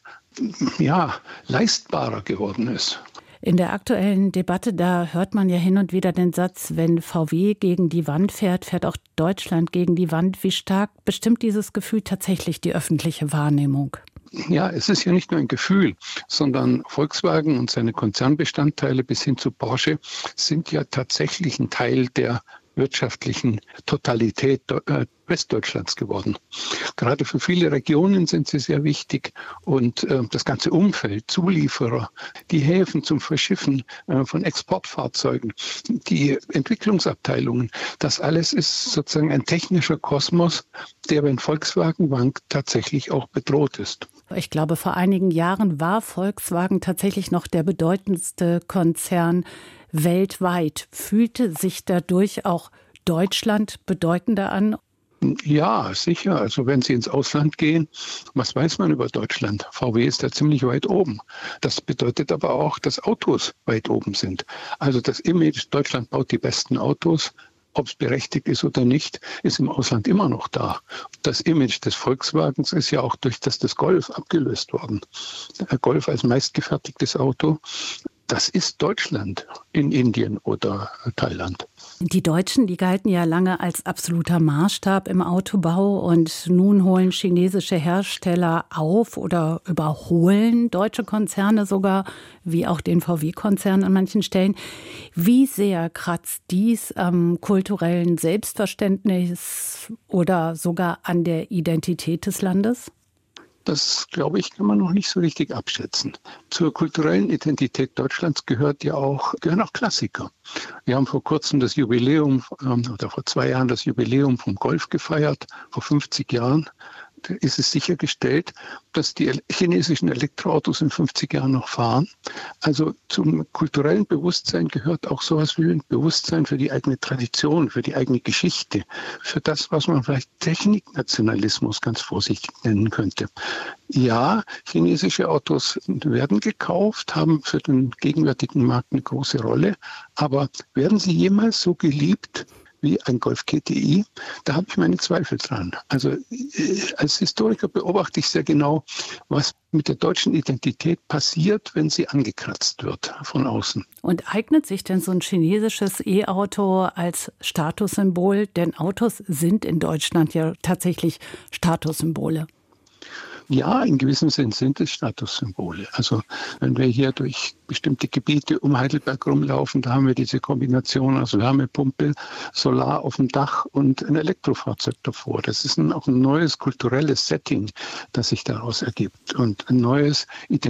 ja, leistbarer geworden ist. In der aktuellen Debatte, da hört man ja hin und wieder den Satz, wenn V W gegen die Wand fährt, fährt auch Deutschland gegen die Wand. Wie stark bestimmt dieses Gefühl tatsächlich die öffentliche Wahrnehmung? Ja, es ist ja nicht nur ein Gefühl, sondern Volkswagen und seine Konzernbestandteile bis hin zu Porsche sind ja tatsächlich ein Teil der wirtschaftlichen Totalität Westdeutschlands geworden. Gerade für viele Regionen sind sie sehr wichtig und äh, das ganze Umfeld, Zulieferer, die Häfen zum Verschiffen äh, von Exportfahrzeugen, die Entwicklungsabteilungen, das alles ist sozusagen ein technischer Kosmos, der, wenn Volkswagen wankt, tatsächlich auch bedroht ist. Ich glaube, vor einigen Jahren war Volkswagen tatsächlich noch der bedeutendste Konzern weltweit. Fühlte sich dadurch auch Deutschland bedeutender an? Ja, sicher. Also wenn Sie ins Ausland gehen, was weiß man über Deutschland? V W ist da ziemlich weit oben. Das bedeutet aber auch, dass Autos weit oben sind. Also das Image, Deutschland baut die besten Autos, ob es berechtigt ist oder nicht, ist im Ausland immer noch da. Das Image des Volkswagens ist ja auch durch das des Golf abgelöst worden. Der Golf als meistgefertigtes Auto, das ist Deutschland in Indien oder Thailand. Die Deutschen, die galten ja lange als absoluter Maßstab im Autobau und nun holen chinesische Hersteller auf oder überholen deutsche Konzerne sogar, wie auch den V W-Konzern an manchen Stellen. Wie sehr kratzt dies am kulturellen Selbstverständnis oder sogar an der Identität des Landes? Das, glaube ich, kann man noch nicht so richtig abschätzen. Zur kulturellen Identität Deutschlands gehört ja auch, gehören auch Klassiker. Wir haben vor kurzem das Jubiläum, oder vor zwei Jahren das Jubiläum vom Golf gefeiert, vor fünfzig Jahren. Da ist es sichergestellt, dass die chinesischen Elektroautos in fünfzig Jahren noch fahren. Also zum kulturellen Bewusstsein gehört auch sowas wie ein Bewusstsein für die eigene Tradition, für die eigene Geschichte, für das, was man vielleicht Techniknationalismus ganz vorsichtig nennen könnte. Ja, chinesische Autos werden gekauft, haben für den gegenwärtigen Markt eine große Rolle, aber werden sie jemals so geliebt wie ein Golf G T I, da habe ich meine Zweifel dran. Also als Historiker beobachte ich sehr genau, was mit der deutschen Identität passiert, wenn sie angekratzt wird von außen. Und eignet sich denn so ein chinesisches E-Auto als Statussymbol? Denn Autos sind in Deutschland ja tatsächlich Statussymbole. Ja, in gewissem Sinn sind es Statussymbole. Also wenn wir hier durch bestimmte Gebiete um Heidelberg rumlaufen, da haben wir diese Kombination aus Wärmepumpe, Solar auf dem Dach und ein Elektrofahrzeug davor. Das ist ein, auch ein neues kulturelles Setting, das sich daraus ergibt und ein neues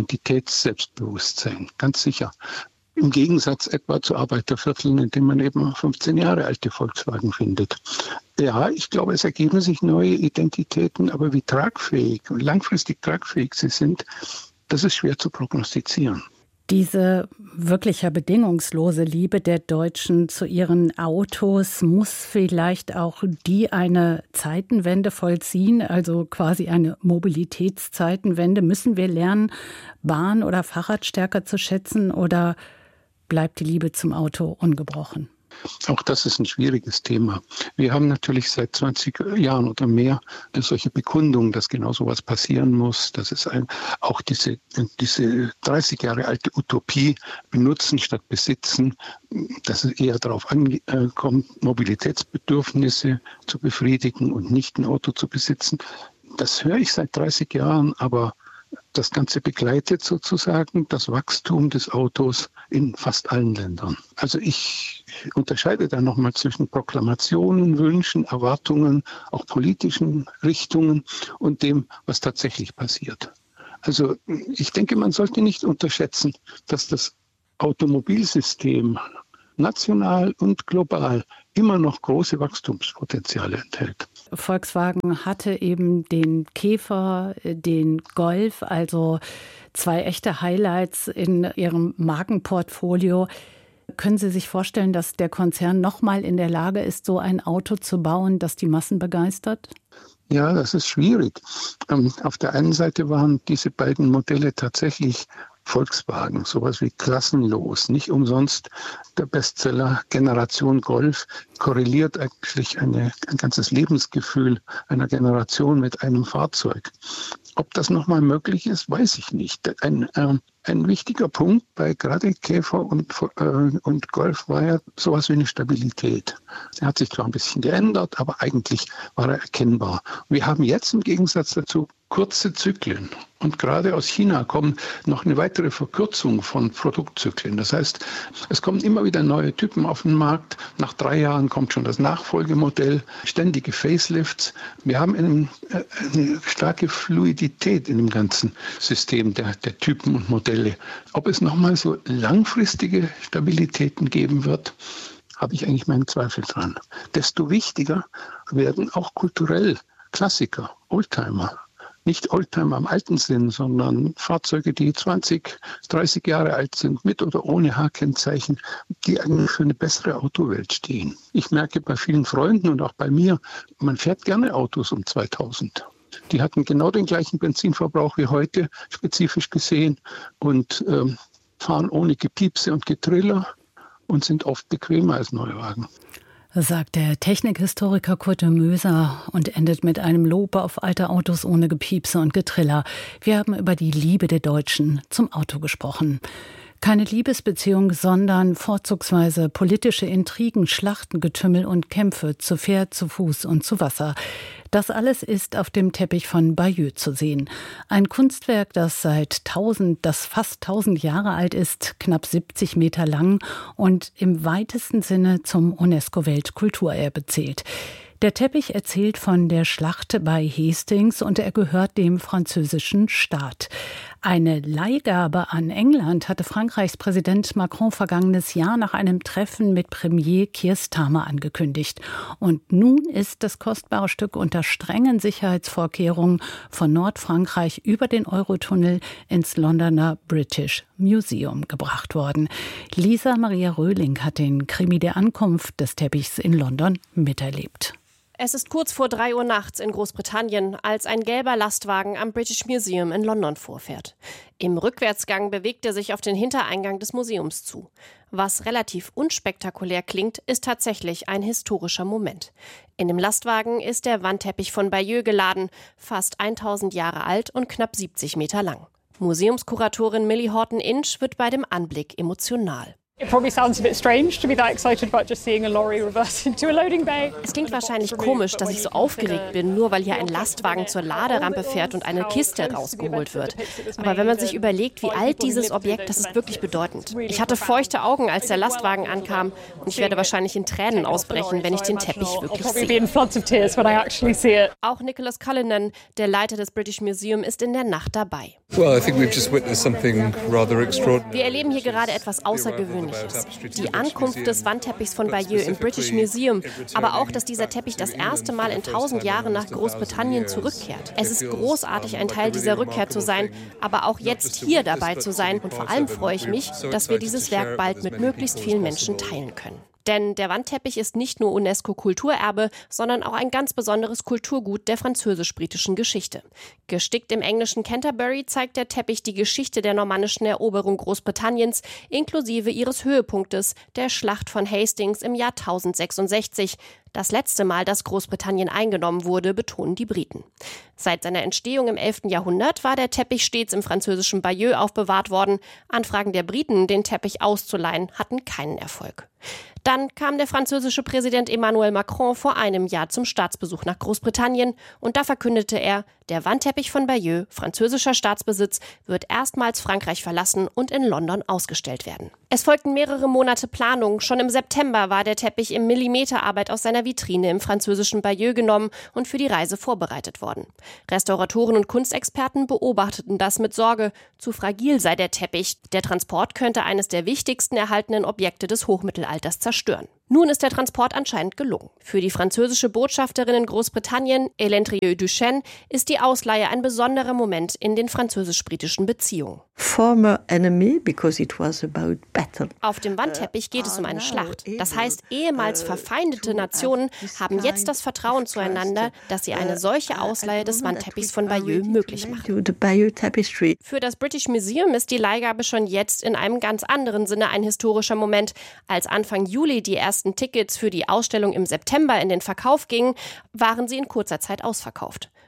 Identitäts-Selbstbewusstsein, ganz sicher. Im Gegensatz etwa zu Arbeitervierteln, in denen man eben fünfzehn Jahre alte Volkswagen findet. Ja, ich glaube, es ergeben sich neue Identitäten, aber wie tragfähig und langfristig tragfähig sie sind, das ist schwer zu prognostizieren. Diese wirklich ja bedingungslose Liebe der Deutschen zu ihren Autos muss vielleicht auch die eine Zeitenwende vollziehen, also quasi eine Mobilitätszeitenwende. Müssen wir lernen, Bahn oder Fahrrad stärker zu schätzen oder bleibt die Liebe zum Auto ungebrochen? Auch das ist ein schwieriges Thema. Wir haben natürlich seit zwanzig Jahren oder mehr solche Bekundungen, dass genau sowas passieren muss. Das ist ein, auch diese, diese dreißig Jahre alte Utopie, benutzen statt besitzen, dass es eher darauf ankommt, Mobilitätsbedürfnisse zu befriedigen und nicht ein Auto zu besitzen. Das höre ich seit dreißig Jahren, aber das Ganze begleitet sozusagen das Wachstum des Autos in fast allen Ländern. Also ich unterscheide da nochmal zwischen Proklamationen, Wünschen, Erwartungen, auch politischen Richtungen und dem, was tatsächlich passiert. Also ich denke, man sollte nicht unterschätzen, dass das Automobilsystem national und global immer noch große Wachstumspotenziale enthält. Volkswagen hatte eben den Käfer, den Golf, also zwei echte Highlights in ihrem Markenportfolio. Können Sie sich vorstellen, dass der Konzern noch mal in der Lage ist, so ein Auto zu bauen, das die Massen begeistert? Ja, das ist schwierig. Ähm, auf der einen Seite waren diese beiden Modelle tatsächlich Volkswagen, sowas wie klassenlos. Nicht umsonst der Bestseller Generation Golf korreliert eigentlich eine, ein ganzes Lebensgefühl einer Generation mit einem Fahrzeug. Ob das nochmal möglich ist, weiß ich nicht. Ein, äh, Ein wichtiger Punkt bei gerade Käfer und, äh, und Golf war ja sowas wie eine Stabilität. Er hat sich zwar ein bisschen geändert, aber eigentlich war er erkennbar. Wir haben jetzt im Gegensatz dazu kurze Zyklen. Und gerade aus China kommt noch eine weitere Verkürzung von Produktzyklen. Das heißt, es kommen immer wieder neue Typen auf den Markt. Nach drei Jahren kommt schon das Nachfolgemodell, ständige Facelifts. Wir haben eine, eine starke Fluidität in dem ganzen System der, der Typen und Modelle. Ob es nochmal so langfristige Stabilitäten geben wird, habe ich eigentlich meinen Zweifel dran. Desto wichtiger werden auch kulturell Klassiker, Oldtimer. Nicht Oldtimer im alten Sinn, sondern Fahrzeuge, die zwanzig, dreißig Jahre alt sind, mit oder ohne H-Kennzeichen, die eigentlich für eine bessere Autowelt stehen. Ich merke bei vielen Freunden und auch bei mir, man fährt gerne Autos um zweitausend. Die hatten genau den gleichen Benzinverbrauch wie heute, spezifisch gesehen, und ähm, fahren ohne Gepiepse und Getriller und sind oft bequemer als Neuwagen. Sagt der Technikhistoriker Kurt de Möser und endet mit einem Lob auf alte Autos ohne Gepiepse und Getriller. Wir haben über die Liebe der Deutschen zum Auto gesprochen. Keine Liebesbeziehung, sondern vorzugsweise politische Intrigen, Schlachten, Getümmel und Kämpfe zu Pferd, zu Fuß und zu Wasser. Das alles ist auf dem Teppich von Bayeux zu sehen. Ein Kunstwerk, das seit tausend, das fast tausend Jahre alt ist, knapp siebzig Meter lang und im weitesten Sinne zum UNESCO-Weltkulturerbe zählt. Der Teppich erzählt von der Schlacht bei Hastings und er gehört dem französischen Staat. Eine Leihgabe an England hatte Frankreichs Präsident Macron vergangenes Jahr nach einem Treffen mit Premier Keir Starmer angekündigt. Und nun ist das kostbare Stück unter strengen Sicherheitsvorkehrungen von Nordfrankreich über den Eurotunnel ins Londoner British Museum gebracht worden. Lisa Maria Röhling hat den Krimi der Ankunft des Teppichs in London miterlebt. Es ist kurz vor drei Uhr nachts in Großbritannien, als ein gelber Lastwagen am British Museum in London vorfährt. Im Rückwärtsgang bewegt er sich auf den Hintereingang des Museums zu. Was relativ unspektakulär klingt, ist tatsächlich ein historischer Moment. In dem Lastwagen ist der Wandteppich von Bayeux geladen, fast tausend Jahre alt und knapp siebzig Meter lang. Museumskuratorin Millie Horton-Inch wird bei dem Anblick emotional. Es klingt wahrscheinlich komisch, dass ich so aufgeregt bin, nur weil hier ein Lastwagen zur Laderampe fährt und eine Kiste rausgeholt wird. Aber wenn man sich überlegt, wie alt dieses Objekt, das ist wirklich bedeutend. Ich hatte feuchte Augen, als der Lastwagen ankam und ich werde wahrscheinlich in Tränen ausbrechen, wenn ich den Teppich wirklich sehe. Auch Nicholas Cullinan, der Leiter des British Museum, ist in der Nacht dabei. Wir erleben hier gerade etwas Außergewöhnliches. Die Ankunft des Wandteppichs von Bayeux im British Museum, aber auch, dass dieser Teppich das erste Mal in tausend Jahren nach Großbritannien zurückkehrt. Es ist großartig, ein Teil dieser Rückkehr zu sein, aber auch jetzt hier dabei zu sein. Und vor allem freue ich mich, dass wir dieses Werk bald mit möglichst vielen Menschen teilen können. Denn der Wandteppich ist nicht nur UNESCO-Kulturerbe, sondern auch ein ganz besonderes Kulturgut der französisch-britischen Geschichte. Gestickt im englischen Canterbury zeigt der Teppich die Geschichte der normannischen Eroberung Großbritanniens, inklusive ihres Höhepunktes, der Schlacht von Hastings im Jahr tausendsechsundsechzig. Das letzte Mal, dass Großbritannien eingenommen wurde, betonen die Briten. Seit seiner Entstehung im elften Jahrhundert war der Teppich stets im französischen Bayeux aufbewahrt worden. Anfragen der Briten, den Teppich auszuleihen, hatten keinen Erfolg. Dann kam der französische Präsident Emmanuel Macron vor einem Jahr zum Staatsbesuch nach Großbritannien und da verkündete er, der Wandteppich von Bayeux, französischer Staatsbesitz, wird erstmals Frankreich verlassen und in London ausgestellt werden. Es folgten mehrere Monate Planung. Schon im September war der Teppich in Millimeterarbeit aus seiner Vitrine im französischen Bayeux genommen und für die Reise vorbereitet worden. Restauratoren und Kunstexperten beobachteten das mit Sorge. Zu fragil sei der Teppich. Der Transport könnte eines der wichtigsten erhaltenen Objekte des Hochmittelalters zerstören. Nun ist der Transport anscheinend gelungen. Für die französische Botschafterin in Großbritannien, Hélène Trieux-Duchesne, ist die Ausleihe ein besonderer Moment in den französisch-britischen Beziehungen. Former enemy because it was about battle. Auf dem Wandteppich geht es um eine Schlacht. Das heißt, ehemals verfeindete Nationen haben jetzt das Vertrauen zueinander, dass sie eine solche Ausleihe des Wandteppichs von Bayeux möglich machen. Für das British Museum ist die Leihgabe schon jetzt in einem ganz anderen Sinne ein historischer Moment. Als Anfang Juli die ersten Tickets für die Ausstellung im September in den Verkauf gingen, waren sie in kurzer Zeit ausverkauft.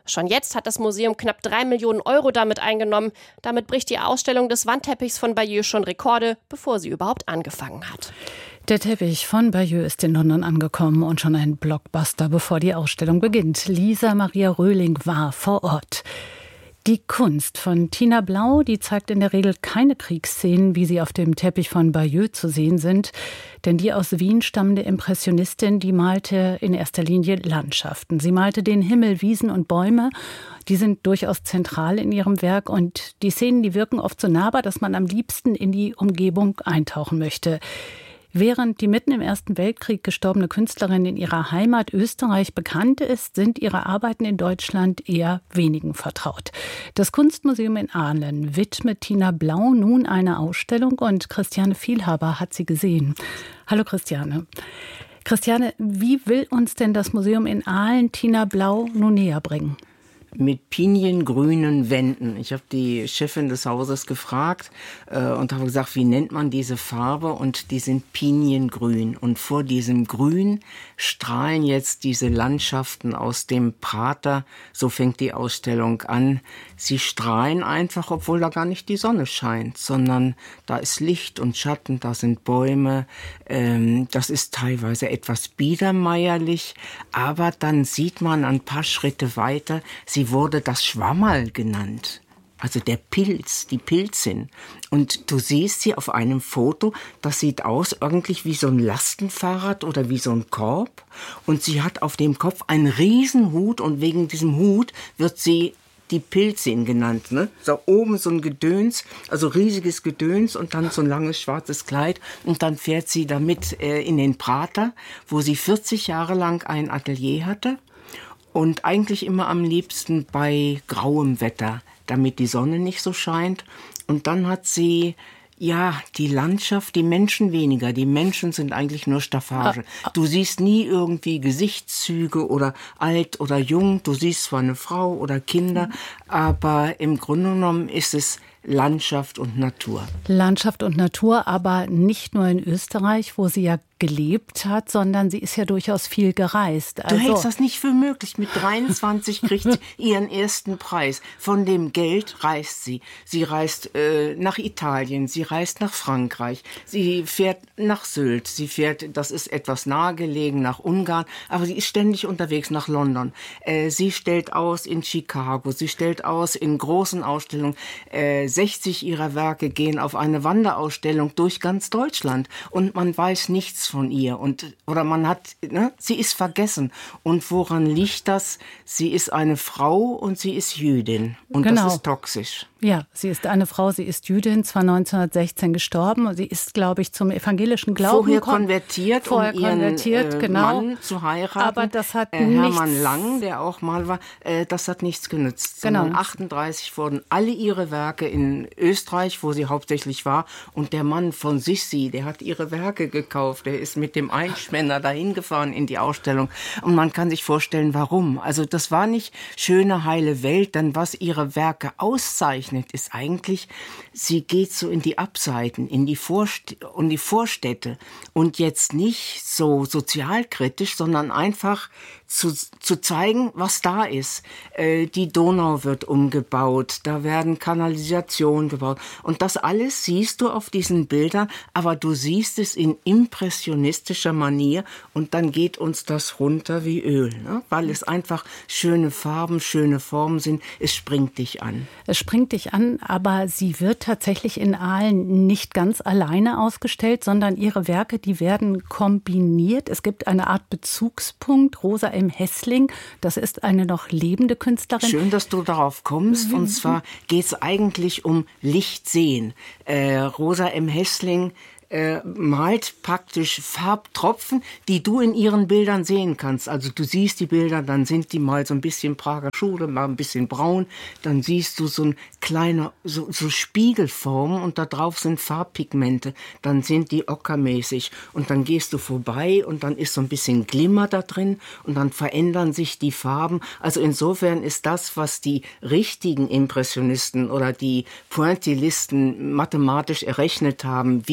Schon jetzt hat das Museum knapp drei Millionen Euro damit eingenommen. Damit bricht die Ausstellung des Wandteppichs von Bayeux schon Rekorde, bevor sie überhaupt angefangen hat. Der Teppich von Bayeux ist in London angekommen und schon ein Blockbuster, bevor die Ausstellung beginnt. Lisa Maria Röhling war vor Ort. Die Kunst von Tina Blau, die zeigt in der Regel keine Kriegsszenen, wie sie auf dem Teppich von Bayeux zu sehen sind. Denn die aus Wien stammende Impressionistin, die malte in erster Linie Landschaften. Sie malte den Himmel, Wiesen und Bäume. Die sind durchaus zentral in ihrem Werk. Und die Szenen, die wirken oft so nahbar, dass man am liebsten in die Umgebung eintauchen möchte. Während die mitten im Ersten Weltkrieg gestorbene Künstlerin in ihrer Heimat Österreich bekannt ist, sind ihre Arbeiten in Deutschland eher wenigen vertraut. Das Kunstmuseum in Aalen widmet Tina Blau nun eine Ausstellung und Christiane Vielhaber hat sie gesehen. Hallo Christiane. Christiane, wie will uns denn das Museum in Aalen Tina Blau nun näher bringen? Mit piniengrünen Wänden. Ich habe die Chefin des Hauses gefragt äh, und habe gesagt, wie nennt man diese Farbe? Und die sind piniengrün. Und vor diesem Grün strahlen jetzt diese Landschaften aus dem Prater. So fängt die Ausstellung an. Sie strahlen einfach, obwohl da gar nicht die Sonne scheint, sondern da ist Licht und Schatten, da sind Bäume. Ähm, das ist teilweise etwas biedermeierlich, aber dann sieht man ein paar Schritte weiter, sie wurde das Schwammerl genannt. Also der Pilz, die Pilzin. Und du siehst sie auf einem Foto, das sieht aus irgendwie wie so ein Lastenfahrrad oder wie so ein Korb. Und sie hat auf dem Kopf einen Riesenhut und wegen diesem Hut wird sie die Pilzin genannt, ne? So oben so ein Gedöns, also riesiges Gedöns und dann so ein langes schwarzes Kleid. Und dann fährt sie damit äh, in den Prater, wo sie vierzig Jahre lang ein Atelier hatte. Und eigentlich immer am liebsten bei grauem Wetter, damit die Sonne nicht so scheint. Und dann hat sie, ja, die Landschaft, die Menschen weniger. Die Menschen sind eigentlich nur Staffage. Du siehst nie irgendwie Gesichtszüge oder alt oder jung. Du siehst zwar eine Frau oder Kinder, aber im Grunde genommen ist es Landschaft und Natur. Landschaft und Natur, aber nicht nur in Österreich, wo sie ja gelebt hat, sondern sie ist ja durchaus viel gereist. Also, du hältst das nicht für möglich. Mit dreiundzwanzig kriegt sie ihren ersten Preis. Von dem Geld reist sie. Sie reist äh, nach Italien, sie reist nach Frankreich, sie fährt nach Sylt, sie fährt, das ist etwas nahegelegen, nach Ungarn, aber sie ist ständig unterwegs nach London. Äh, sie stellt aus in Chicago, sie stellt aus in großen Ausstellungen. Äh, sechzig ihrer Werke gehen auf eine Wanderausstellung durch ganz Deutschland und man weiß nichts von ihr und oder man hat, ne, sie ist vergessen. Und woran liegt das? Sie ist eine Frau und sie ist Jüdin und genau. Das ist toxisch. Ja, sie ist eine Frau, sie ist Jüdin, zwar neunzehnhundertsechzehn gestorben, sie ist, glaube ich, zum evangelischen Glauben vorher konvertiert, vorher um ihren konvertiert, äh, genau. Mann zu heiraten. Aber das hat äh, Hermann nichts Lang, der auch mal war, äh, das hat nichts genützt. Genau. achtunddreißig wurden alle ihre Werke in Österreich, wo sie hauptsächlich war, und der Mann von Sissi, der hat ihre Werke gekauft, der ist mit dem Einspänner dahin gefahren in die Ausstellung und man kann sich vorstellen, warum. Also das war nicht schöne, heile Welt, denn was ihre Werke auszeichnet, ist eigentlich, sie geht so in die Abseiten, in die, Vorst- in die Vorstädte und jetzt nicht so sozialkritisch, sondern einfach zu, zu zeigen, was da ist. Äh, die Donau wird umgebaut, da werden Kanalisationen gebaut und das alles siehst du auf diesen Bildern, aber du siehst es in impressionistischer Manier und dann geht uns das runter wie Öl, ne? Weil es einfach schöne Farben, schöne Formen sind, es springt dich an. Es springt dich an, aber sie wird tatsächlich in Aalen nicht ganz alleine ausgestellt, sondern ihre Werke, die werden kombiniert. Es gibt eine Art Bezugspunkt, Rosa M. Hessling, das ist eine noch lebende Künstlerin. Schön, dass du darauf kommst, und zwar geht es eigentlich um Lichtsehen. Äh, Rosa M. Hessling Äh, malt praktisch Farbtropfen, die du in ihren Bildern sehen kannst. Also du siehst die Bilder, dann sind die mal so ein bisschen Prager Schule, mal ein bisschen braun, dann siehst du so ein kleiner, so, so Spiegelformen und da drauf sind Farbpigmente, dann sind die ockermäßig und dann gehst du vorbei und dann ist so ein bisschen Glimmer da drin und dann verändern sich die Farben. Also insofern ist das, was die richtigen Impressionisten oder die Pointillisten mathematisch errechnet haben, wie das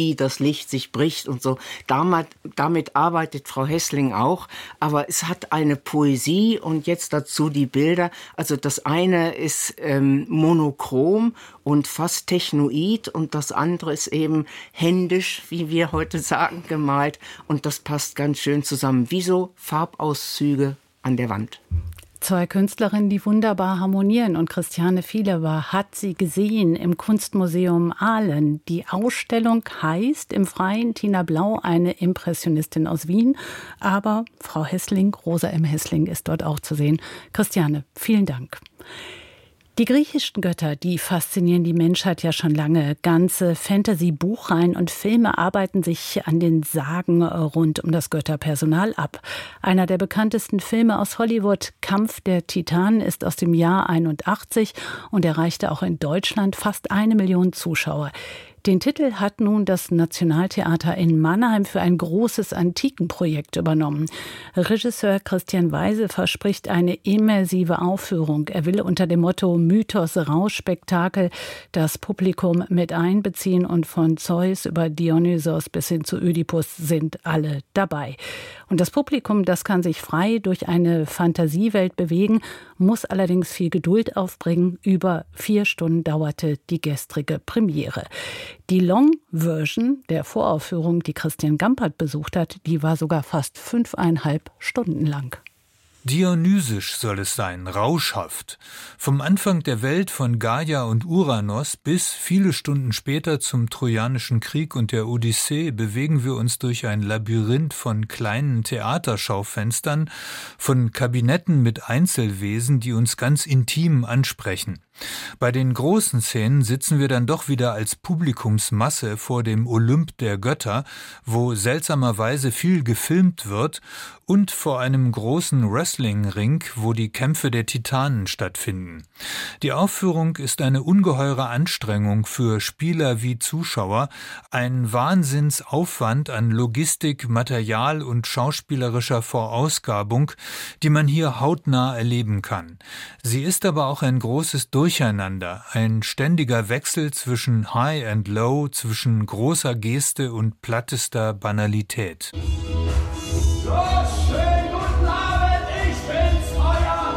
Licht sich bricht und so. Damit, damit arbeitet Frau Hessling auch, aber es hat eine Poesie und jetzt dazu die Bilder. Also das eine ist ähm, monochrom und fast technoid und das andere ist eben händisch, wie wir heute sagen, gemalt und das passt ganz schön zusammen, wie so Farbauszüge an der Wand. Zwei Künstlerinnen, die wunderbar harmonieren. Und Christiane Vieler hat sie gesehen im Kunstmuseum Aalen. Die Ausstellung heißt im Freien Tina Blau, eine Impressionistin aus Wien. Aber Frau Hessling, Rosa M. Hessling, ist dort auch zu sehen. Christiane, vielen Dank. Die griechischen Götter, die faszinieren die Menschheit ja schon lange. Ganze Fantasy-Buchreihen und Filme arbeiten sich an den Sagen rund um das Götterpersonal ab. Einer der bekanntesten Filme aus Hollywood, Kampf der Titanen, ist aus dem Jahr einundachtzig und erreichte auch in Deutschland fast eine Million Zuschauer. Den Titel hat nun das Nationaltheater in Mannheim für ein großes Antikenprojekt übernommen. Regisseur Christian Weise verspricht eine immersive Aufführung. Er will unter dem Motto Mythos-Rausch-Spektakel das Publikum mit einbeziehen und von Zeus über Dionysos bis hin zu Ödipus sind alle dabei. Und das Publikum, das kann sich frei durch eine Fantasiewelt bewegen, muss allerdings viel Geduld aufbringen. Über vier Stunden dauerte die gestrige Premiere. Die Long-Version der Voraufführung, die Christian Gampert besucht hat, die war sogar fast fünfeinhalb Stunden lang. Dionysisch soll es sein, rauschhaft. Vom Anfang der Welt von Gaia und Uranos bis viele Stunden später zum Trojanischen Krieg und der Odyssee bewegen wir uns durch ein Labyrinth von kleinen Theaterschaufenstern, von Kabinetten mit Einzelwesen, die uns ganz intim ansprechen. Bei den großen Szenen sitzen wir dann doch wieder als Publikumsmasse vor dem Olymp der Götter, wo seltsamerweise viel gefilmt wird, und vor einem großen Wrestling-Ring, wo die Kämpfe der Titanen stattfinden. Die Aufführung ist eine ungeheure Anstrengung für Spieler wie Zuschauer, ein Wahnsinnsaufwand an Logistik, Material und schauspielerischer Vorausgabung, die man hier hautnah erleben kann. Sie ist aber auch ein großes Durcheinander, ein ständiger Wechsel zwischen High and Low, zwischen großer Geste und plattester Banalität. So, schönen guten Abend, ich bin's, euer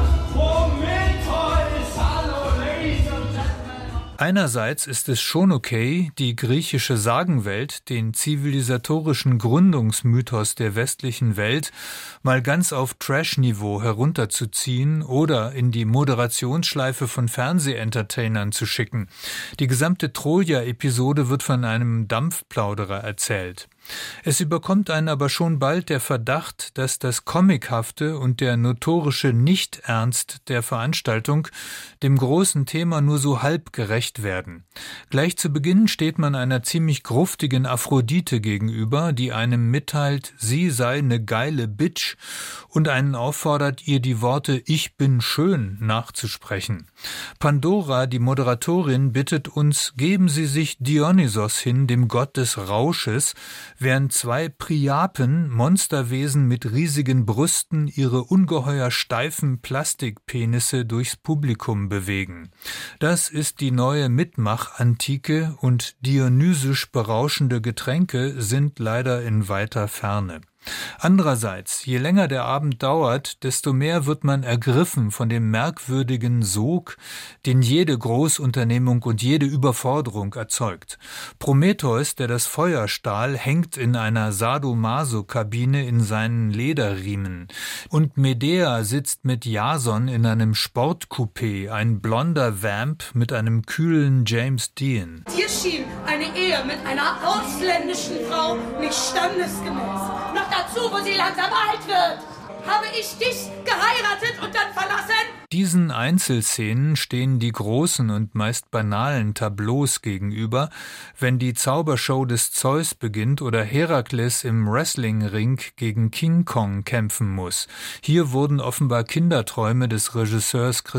Prometheus. Hallo, Ladies and Gentlemen. Einerseits ist es schon okay, die griechische Sagenwelt, den zivilisatorischen Gründungsmythos der westlichen Welt, mal ganz auf Trash-Niveau herunterzuziehen oder in die Moderationsschleife von Fernsehentertainern zu schicken. Die gesamte Troja-Episode wird von einem Dampfplauderer erzählt. Es überkommt einen aber schon bald der Verdacht, dass das Comichafte und der notorische Nicht-Ernst der Veranstaltung dem großen Thema nur so halb gerecht werden. Gleich zu Beginn steht man einer ziemlich gruftigen Aphrodite gegenüber, die einem mitteilt, sie sei eine geile Bitch und einen auffordert, ihr die Worte »Ich bin schön« nachzusprechen. Pandora, die Moderatorin, bittet uns, geben Sie sich Dionysos hin, dem Gott des Rausches, während zwei Priapen, Monsterwesen mit riesigen Brüsten, ihre ungeheuer steifen Plastikpenisse durchs Publikum bewegen. Das ist die neue Mitmach-Antike und dionysisch berauschende Getränke sind leider in weiter Ferne. Andererseits, je länger der Abend dauert, desto mehr wird man ergriffen von dem merkwürdigen Sog, den jede Großunternehmung und jede Überforderung erzeugt. Prometheus, der das Feuer stahl, hängt in einer Sadomaso-Kabine in seinen Lederriemen. Und Medea sitzt mit Jason in einem Sportcoupé, ein blonder Vamp mit einem kühlen James Dean. Dir schien eine Ehe mit einer ausländischen Frau nicht standesgemäß. Noch dazu, wo sie langsam alt wird. Habe ich dich geheiratet und dann verlassen? Diesen Einzelszenen stehen die großen und meist banalen Tableaus gegenüber, wenn die Zaubershow des Zeus beginnt oder Herakles im Wrestlingring gegen King Kong kämpfen muss. Hier wurden offenbar Kinderträume des Regisseurs